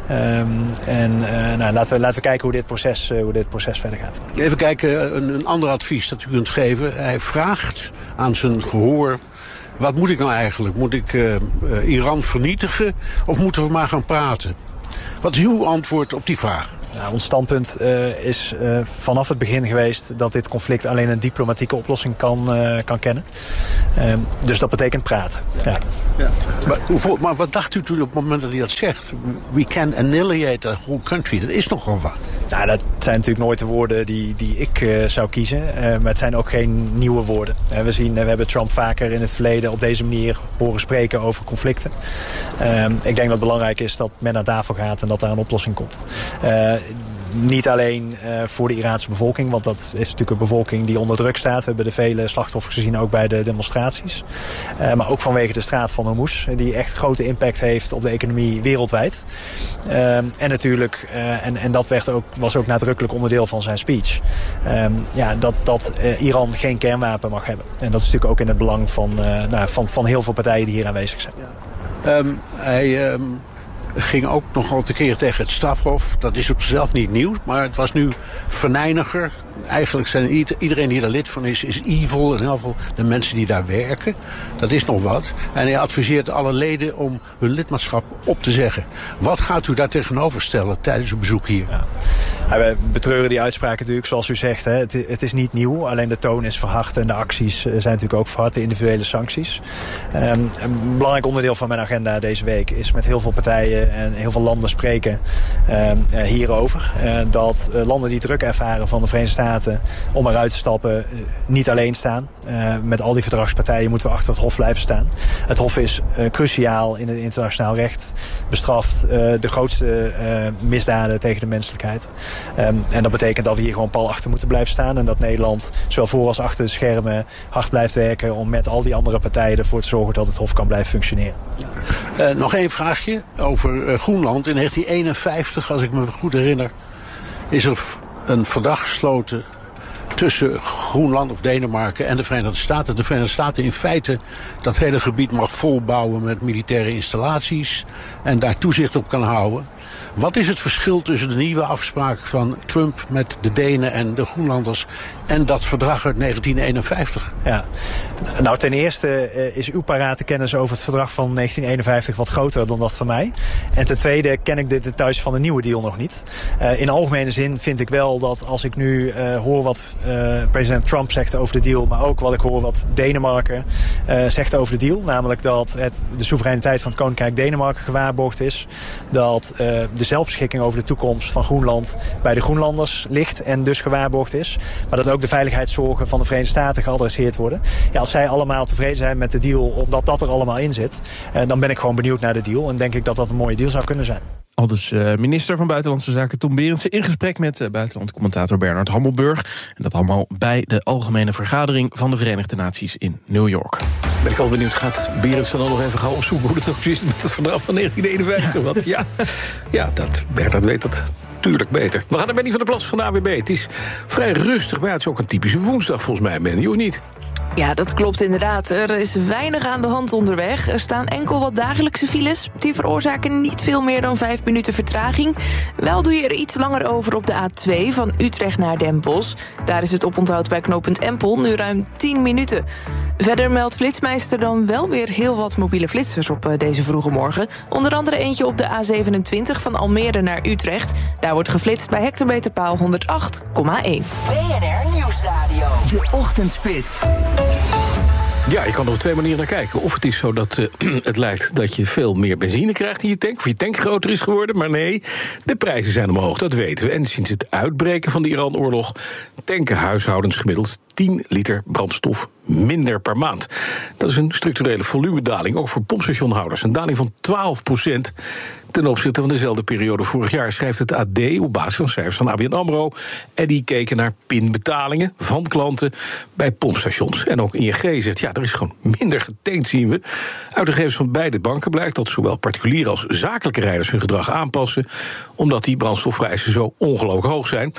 Um, en uh, nou, laten, we, laten we kijken hoe dit proces, uh, hoe dit proces verder gaat. Even kijken, een, een ander advies dat u kunt geven. Hij vraagt aan zijn gehoor: wat moet ik nou eigenlijk? Moet ik uh, uh, Iran vernietigen of moeten we maar gaan praten? Wat is uw antwoord op die vraag? Nou, ons standpunt uh, is uh, vanaf het begin geweest dat dit conflict alleen een diplomatieke oplossing kan, uh, kan kennen. Uh, dus dat betekent praten. Ja. Ja. Maar, hoeveel, maar wat dacht u toen op het moment dat hij dat zegt? We can annihilate a whole country. Dat is nogal wat. Nou, dat zijn natuurlijk nooit de woorden die, die ik uh, zou kiezen. Uh, maar het zijn ook geen nieuwe woorden. Uh, we, zien, uh, we hebben Trump vaker in het verleden op deze manier horen spreken over conflicten. Uh, ik denk dat het belangrijk is dat men aan tafel gaat en dat daar een oplossing komt. Uh, Niet alleen uh, voor de Iraanse bevolking, want dat is natuurlijk een bevolking die onder druk staat. We hebben de vele slachtoffers gezien ook bij de demonstraties. Uh, maar ook vanwege de straat van Hormuz, die echt grote impact heeft op de economie wereldwijd. Uh, en natuurlijk, uh, en, en dat werd ook, was ook nadrukkelijk onderdeel van zijn speech. Uh, ja, dat, dat uh, Iran geen kernwapen mag hebben. En dat is natuurlijk ook in het belang van, uh, nou, van, van heel veel partijen die hier aanwezig zijn. Ja. Um, hij... Um... ging ook nogal tekeer tegen het strafhof. Dat is op zichzelf niet nieuw, maar het was nu venijniger. Eigenlijk zijn iedereen die er lid van is, is evil. En heel veel de mensen die daar werken. Dat is nog wat. En hij adviseert alle leden om hun lidmaatschap op te zeggen. Wat gaat u daar tegenover stellen tijdens uw bezoek hier? Ja. Ja, we betreuren die uitspraken natuurlijk, zoals u zegt. Hè. Het, het is niet nieuw, alleen de toon is verhard en de acties zijn natuurlijk ook verhard, de individuele sancties. Um, een belangrijk onderdeel van mijn agenda deze week is met heel veel partijen en heel veel landen spreken um, uh, hierover. Uh, dat uh, landen die druk ervaren van de Verenigde Staten om eruit te stappen, uh, niet alleen staan. Uh, met al die verdragspartijen moeten we achter het Hof blijven staan. Het Hof is uh, cruciaal in het internationaal recht. Bestraft uh, de grootste uh, misdaden tegen de menselijkheid. Um, en dat betekent dat we hier gewoon pal achter moeten blijven staan. En dat Nederland zowel voor als achter de schermen hard blijft werken om met al die andere partijen ervoor te zorgen dat het Hof kan blijven functioneren. Uh, nog één vraagje over uh, Groenland. In negentien eenenvijftig, als ik me goed herinner, is er een verdrag gesloten tussen Groenland of Denemarken en de Verenigde Staten. De Verenigde Staten in feite dat hele gebied mag volbouwen met militaire installaties en daar toezicht op kan houden. Wat is het verschil tussen de nieuwe afspraak van Trump met de Denen en de Groenlanders en dat verdrag uit negentien eenenvijftig? Ja, nou ten eerste uh, is uw parate kennis over het verdrag van negentien eenenvijftig wat groter dan dat van mij. En ten tweede ken ik de details van de nieuwe deal nog niet. Uh, in algemene zin vind ik wel dat als ik nu uh, hoor wat uh, president Trump zegt over de deal, maar ook wat ik hoor wat Denemarken uh, zegt over de deal, namelijk dat het, de soevereiniteit van het Koninkrijk Denemarken gewaarborgd is, dat uh, de zelfbeschikking over de toekomst van Groenland bij de Groenlanders ligt en dus gewaarborgd is, maar dat ook de veiligheidszorgen van de Verenigde Staten geadresseerd worden. Ja, als zij allemaal tevreden zijn met de deal, omdat dat er allemaal in zit, uh, dan ben ik gewoon benieuwd naar de deal en denk ik dat dat een mooie deal zou kunnen zijn. Aldus uh, minister van Buitenlandse Zaken Tom Berendsen in gesprek met uh, buitenlandcommentator Bernard Hammelburg. En dat allemaal bij de Algemene Vergadering van de Verenigde Naties in New York. Ben ik al benieuwd, gaat Berendsen dan nog even gaan opzoeken hoe het ook is met het verdrag van negentien eenenvijftig? Want ja, ja dat, Bernard weet dat tuurlijk beter. We gaan naar Benny van der Plas van de A W B. Het is vrij rustig, maar het is ook een typische woensdag volgens mij, Benny, of niet? Ja, dat klopt inderdaad. Er is weinig aan de hand onderweg. Er staan enkel wat dagelijkse files. Die veroorzaken niet veel meer dan vijf minuten vertraging. Wel doe je er iets langer over op de A twee van Utrecht naar Den Bosch. Daar is het oponthoud bij knooppunt Empel nu ruim tien minuten. Verder meldt Flitsmeister dan wel weer heel wat mobiele flitsers op deze vroege morgen. Onder andere eentje op de A zevenentwintig van Almere naar Utrecht. Daar wordt geflitst bij hectometerpaal honderd acht komma één. B N R Nieuwsradio. De Ochtendspits. Ja, je kan er op twee manieren naar kijken. Of het is zo dat uh, het lijkt dat je veel meer benzine krijgt in je tank, of je tank groter is geworden. Maar nee, de prijzen zijn omhoog, dat weten we. En sinds het uitbreken van de Iran-oorlog tanken huishoudens gemiddeld tien liter brandstof minder per maand. Dat is een structurele volumedaling, ook voor pompstationhouders. Een daling van twaalf procent ten opzichte van dezelfde periode vorig jaar, schrijft het A D op basis van cijfers van A B N AMRO. En die keken naar pinbetalingen van klanten bij pompstations. En ook I N G zegt, ja, er is gewoon minder getankt, zien we. Uit de gegevens van beide banken blijkt dat zowel particuliere als zakelijke rijders hun gedrag aanpassen, omdat die brandstofprijzen zo ongelooflijk hoog zijn.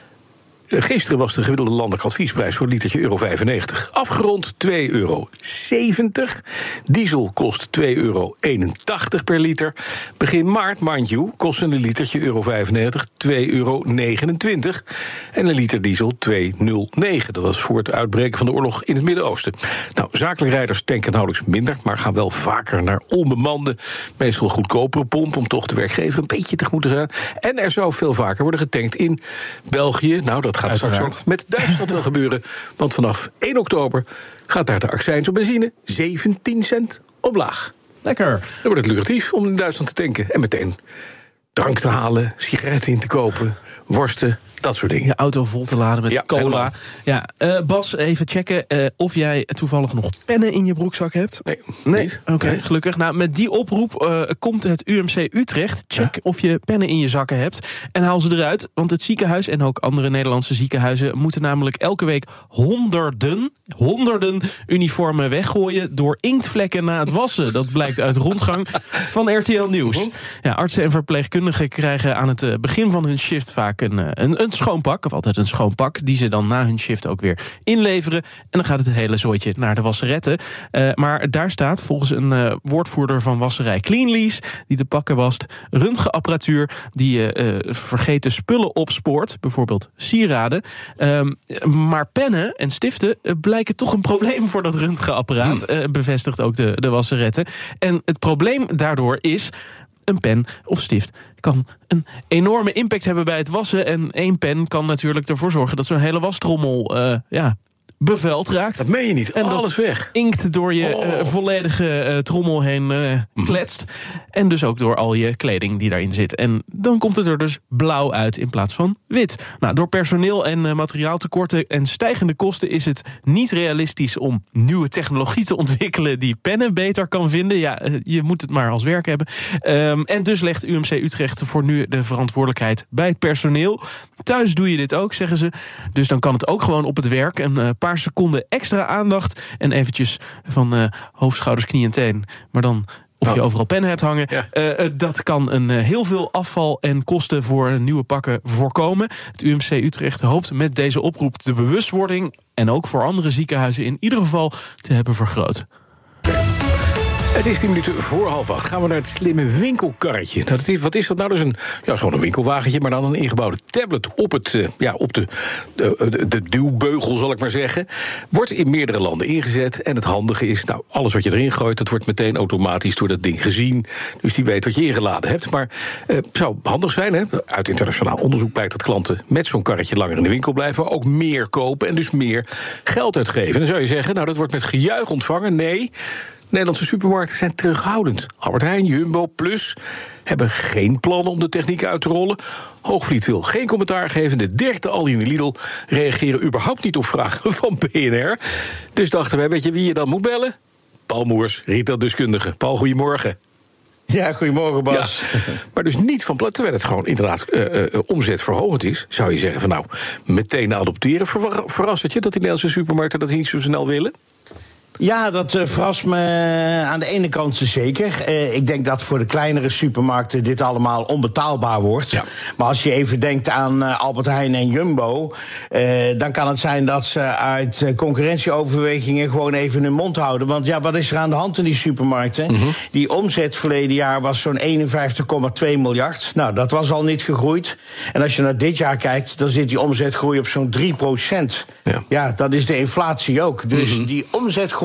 Gisteren was de gemiddelde landelijke adviesprijs voor een litertje euro vijfennegentig. Afgerond twee euro zeventig. Diesel kost twee euro eenentachtig per liter. Begin maart, mind you, kost een litertje euro vijfennegentig twee euro negenentwintig. En een liter diesel twee euro nul negen. Dat was voor het uitbreken van de oorlog in het Midden-Oosten. Nou, zakelijke rijders tanken nauwelijks minder, maar gaan wel vaker naar onbemande, meestal goedkopere pomp, om toch de werkgever een beetje tegemoet te gaan. En er zou veel vaker worden getankt in België. Nou, dat gaat straks ook met Duitsland wel gebeuren. Want vanaf één oktober gaat daar de accijns op benzine zeventien cent omlaag. Lekker. Dan wordt het lucratief om in Duitsland te tanken. En meteen drank te halen, sigaretten in te kopen, worsten, dat soort dingen. Je auto vol te laden met ja, cola. Helemaal. Ja, uh, Bas, even checken uh, of jij toevallig nog pennen in je broekzak hebt. Nee. Nee? Oké, okay, nee. Gelukkig. Nou, met die oproep uh, komt het U M C Utrecht. Check ja. of je pennen in je zakken hebt en haal ze eruit. Want het ziekenhuis en ook andere Nederlandse ziekenhuizen moeten namelijk elke week honderden, honderden uniformen weggooien door inktvlekken na het wassen. Dat blijkt uit rondgang van R T L Nieuws. Ja, artsen en verpleegkundigen krijgen aan het begin van hun shift vaak een, een, een schoonpak, of altijd een schoonpak, die ze dan na hun shift ook weer inleveren. En dan gaat het hele zooitje naar de wasseretten. Uh, maar daar staat volgens een uh, woordvoerder van wasserij Cleanlease, die de pakken wast, röntgenapparatuur die uh, uh, vergeten spullen opspoort, bijvoorbeeld sieraden. Uh, maar pennen en stiften uh, blijken toch een probleem voor dat röntgenapparaat, uh, bevestigt ook de, de wasseretten. En het probleem daardoor is, een pen of stift kan een enorme impact hebben bij het wassen. En één pen kan natuurlijk ervoor zorgen dat zo'n hele wastrommel uh, ja, bevuild raakt. Dat meen je niet, en alles weg. Inkt door je oh. uh, volledige uh, trommel heen uh, kletst. Mm. En dus ook door al je kleding die daarin zit. En dan komt het er dus blauw uit in plaats van wit. Nou, door personeel en uh, materiaaltekorten en stijgende kosten is het niet realistisch om nieuwe technologie te ontwikkelen die pennen beter kan vinden. Ja, uh, je moet het maar als werk hebben. Um, en dus legt U M C Utrecht voor nu de verantwoordelijkheid bij het personeel. Thuis doe je dit ook, zeggen ze. Dus dan kan het ook gewoon op het werk. Een uh, paar seconden extra aandacht en eventjes van uh, hoofd, schouders, knie en teen. Maar dan of je overal pennen hebt hangen. Ja. Uh, dat kan een uh, heel veel afval en kosten voor nieuwe pakken voorkomen. Het U M C Utrecht hoopt met deze oproep de bewustwording en ook voor andere ziekenhuizen in ieder geval te hebben vergroot. Het is tien minuten voor half acht. Gaan we naar het slimme winkelkarretje. Nou, dat is, wat is dat nou? Dat is een, ja, gewoon een winkelwagentje, maar dan een ingebouwde tablet op, het, uh, ja, op de, de, de, de duwbeugel, zal ik maar zeggen. Wordt in meerdere landen ingezet. En het handige is, nou, alles wat je erin gooit, dat wordt meteen automatisch door dat ding gezien. Dus die weet wat je ingeladen hebt. Maar het uh, zou handig zijn, hè? Uit internationaal onderzoek blijkt dat klanten met zo'n karretje langer in de winkel blijven, maar ook meer kopen en dus meer geld uitgeven. En dan zou je zeggen, nou, dat wordt met gejuich ontvangen. Nee, Nederlandse supermarkten zijn terughoudend. Albert Heijn, Jumbo, Plus hebben geen plannen om de techniek uit te rollen. Hoogvliet wil geen commentaar geven. De Dirkte, Aldi en Lidl reageren überhaupt niet op vragen van B N R. Dus dachten wij, weet je wie je dan moet bellen? Paul Moers, retaildeskundige. Paul, goedemorgen. Ja, goedemorgen Bas. Ja, maar dus niet van plan, terwijl het gewoon inderdaad uh, uh, omzetverhogend is, zou je zeggen van nou, meteen adopteren. Ver, verrast het je dat die Nederlandse supermarkten dat niet zo snel willen? Ja, dat uh, verrast me aan de ene kant zeker. Uh, ik denk dat voor de kleinere supermarkten dit allemaal onbetaalbaar wordt. Ja. Maar als je even denkt aan uh, Albert Heijn en Jumbo, uh, dan kan het zijn dat ze uit uh, concurrentieoverwegingen gewoon even hun mond houden. Want ja, wat is er aan de hand in die supermarkten? Mm-hmm. Die omzet verleden jaar was zo'n eenenvijftig komma twee miljard. Nou, dat was al niet gegroeid. En als je naar dit jaar kijkt, dan zit die omzetgroei op zo'n drie procent. Ja, ja, dat is de inflatie ook. Dus mm-hmm. die omzetgroei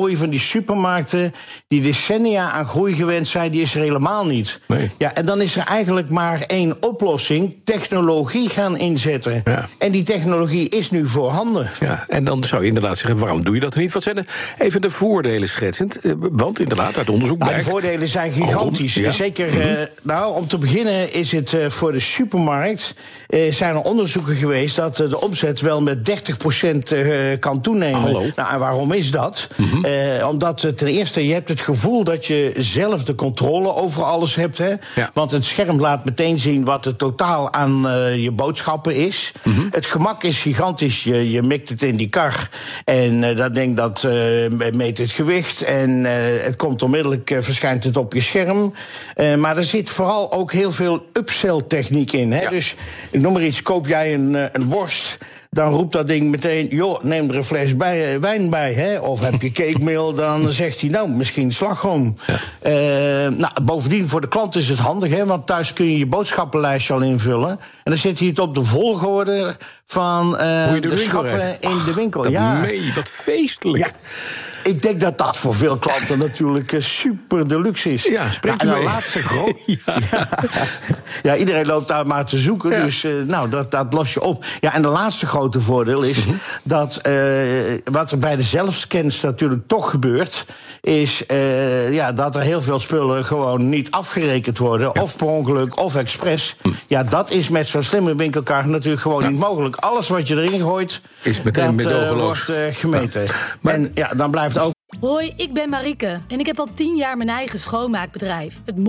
groei van die supermarkten, die decennia aan groei gewend zijn, die is er helemaal niet. Nee. Ja, en dan is er eigenlijk maar één oplossing: technologie gaan inzetten. Ja. En die technologie is nu voorhanden. Ja, en dan zou je inderdaad zeggen, waarom doe je dat niet? Wat zijn er even de voordelen schetsend? Want inderdaad, uit onderzoek nou, blijkt... De voordelen zijn gigantisch. Oh, ja. Zeker, uh, nou, om te beginnen is het uh, voor de supermarkt... Uh, zijn er onderzoeken geweest dat uh, de omzet wel met dertig procent uh, kan toenemen. Hallo. Nou, en waarom is dat? Mm-hmm. Uh, omdat uh, ten eerste, je hebt het gevoel dat je zelf de controle over alles hebt. Hè? Ja. Want het scherm laat meteen zien wat het totaal aan uh, je boodschappen is. Mm-hmm. Het gemak is gigantisch. Je, je mikt het in die kar en uh, dat ding dat uh, meet het gewicht. En uh, het komt onmiddellijk, uh, verschijnt het op je scherm. Uh, maar er zit vooral ook heel veel upsell-techniek in. Hè? Ja. Dus ik noem maar iets, koop jij een, uh, een worst... dan roept dat ding meteen, joh, neem er een fles bij, wijn bij. Hè? Of heb je cake mail, dan zegt hij, nou, misschien slagroom. Ja. Uh, nou, bovendien, voor de klant is het handig, hè? Want thuis kun je je boodschappenlijstje al invullen. En dan zet hij het op de volgorde van uh, Hoe je de, de winkel schappen rijdt. in Ach, de winkel. Dat Ja. mee, wat feestelijk. Ja. Ik denk dat dat voor veel klanten natuurlijk uh, super deluxe is. Ja, spreekt nou, u mee. En de laatste groot... ja. ja. ja, iedereen loopt daar maar te zoeken, Ja. dus uh, nou, dat, dat los je op. Ja, en de laatste grote voordeel is mm-hmm. dat uh, wat er bij de zelfscans natuurlijk toch gebeurt... is uh, ja, dat er heel veel spullen gewoon niet afgerekend worden... Ja. of per ongeluk, of expres. Hm. Ja, dat is met zo'n slimme winkelkaart natuurlijk gewoon ja. niet mogelijk. Alles wat je erin gooit, is meteen dat uh, wordt uh, gemeten. Ja. Maar, en ja, dan blijft ook... Hoi, ik ben Marieke en ik heb al tien jaar mijn eigen schoonmaakbedrijf. Het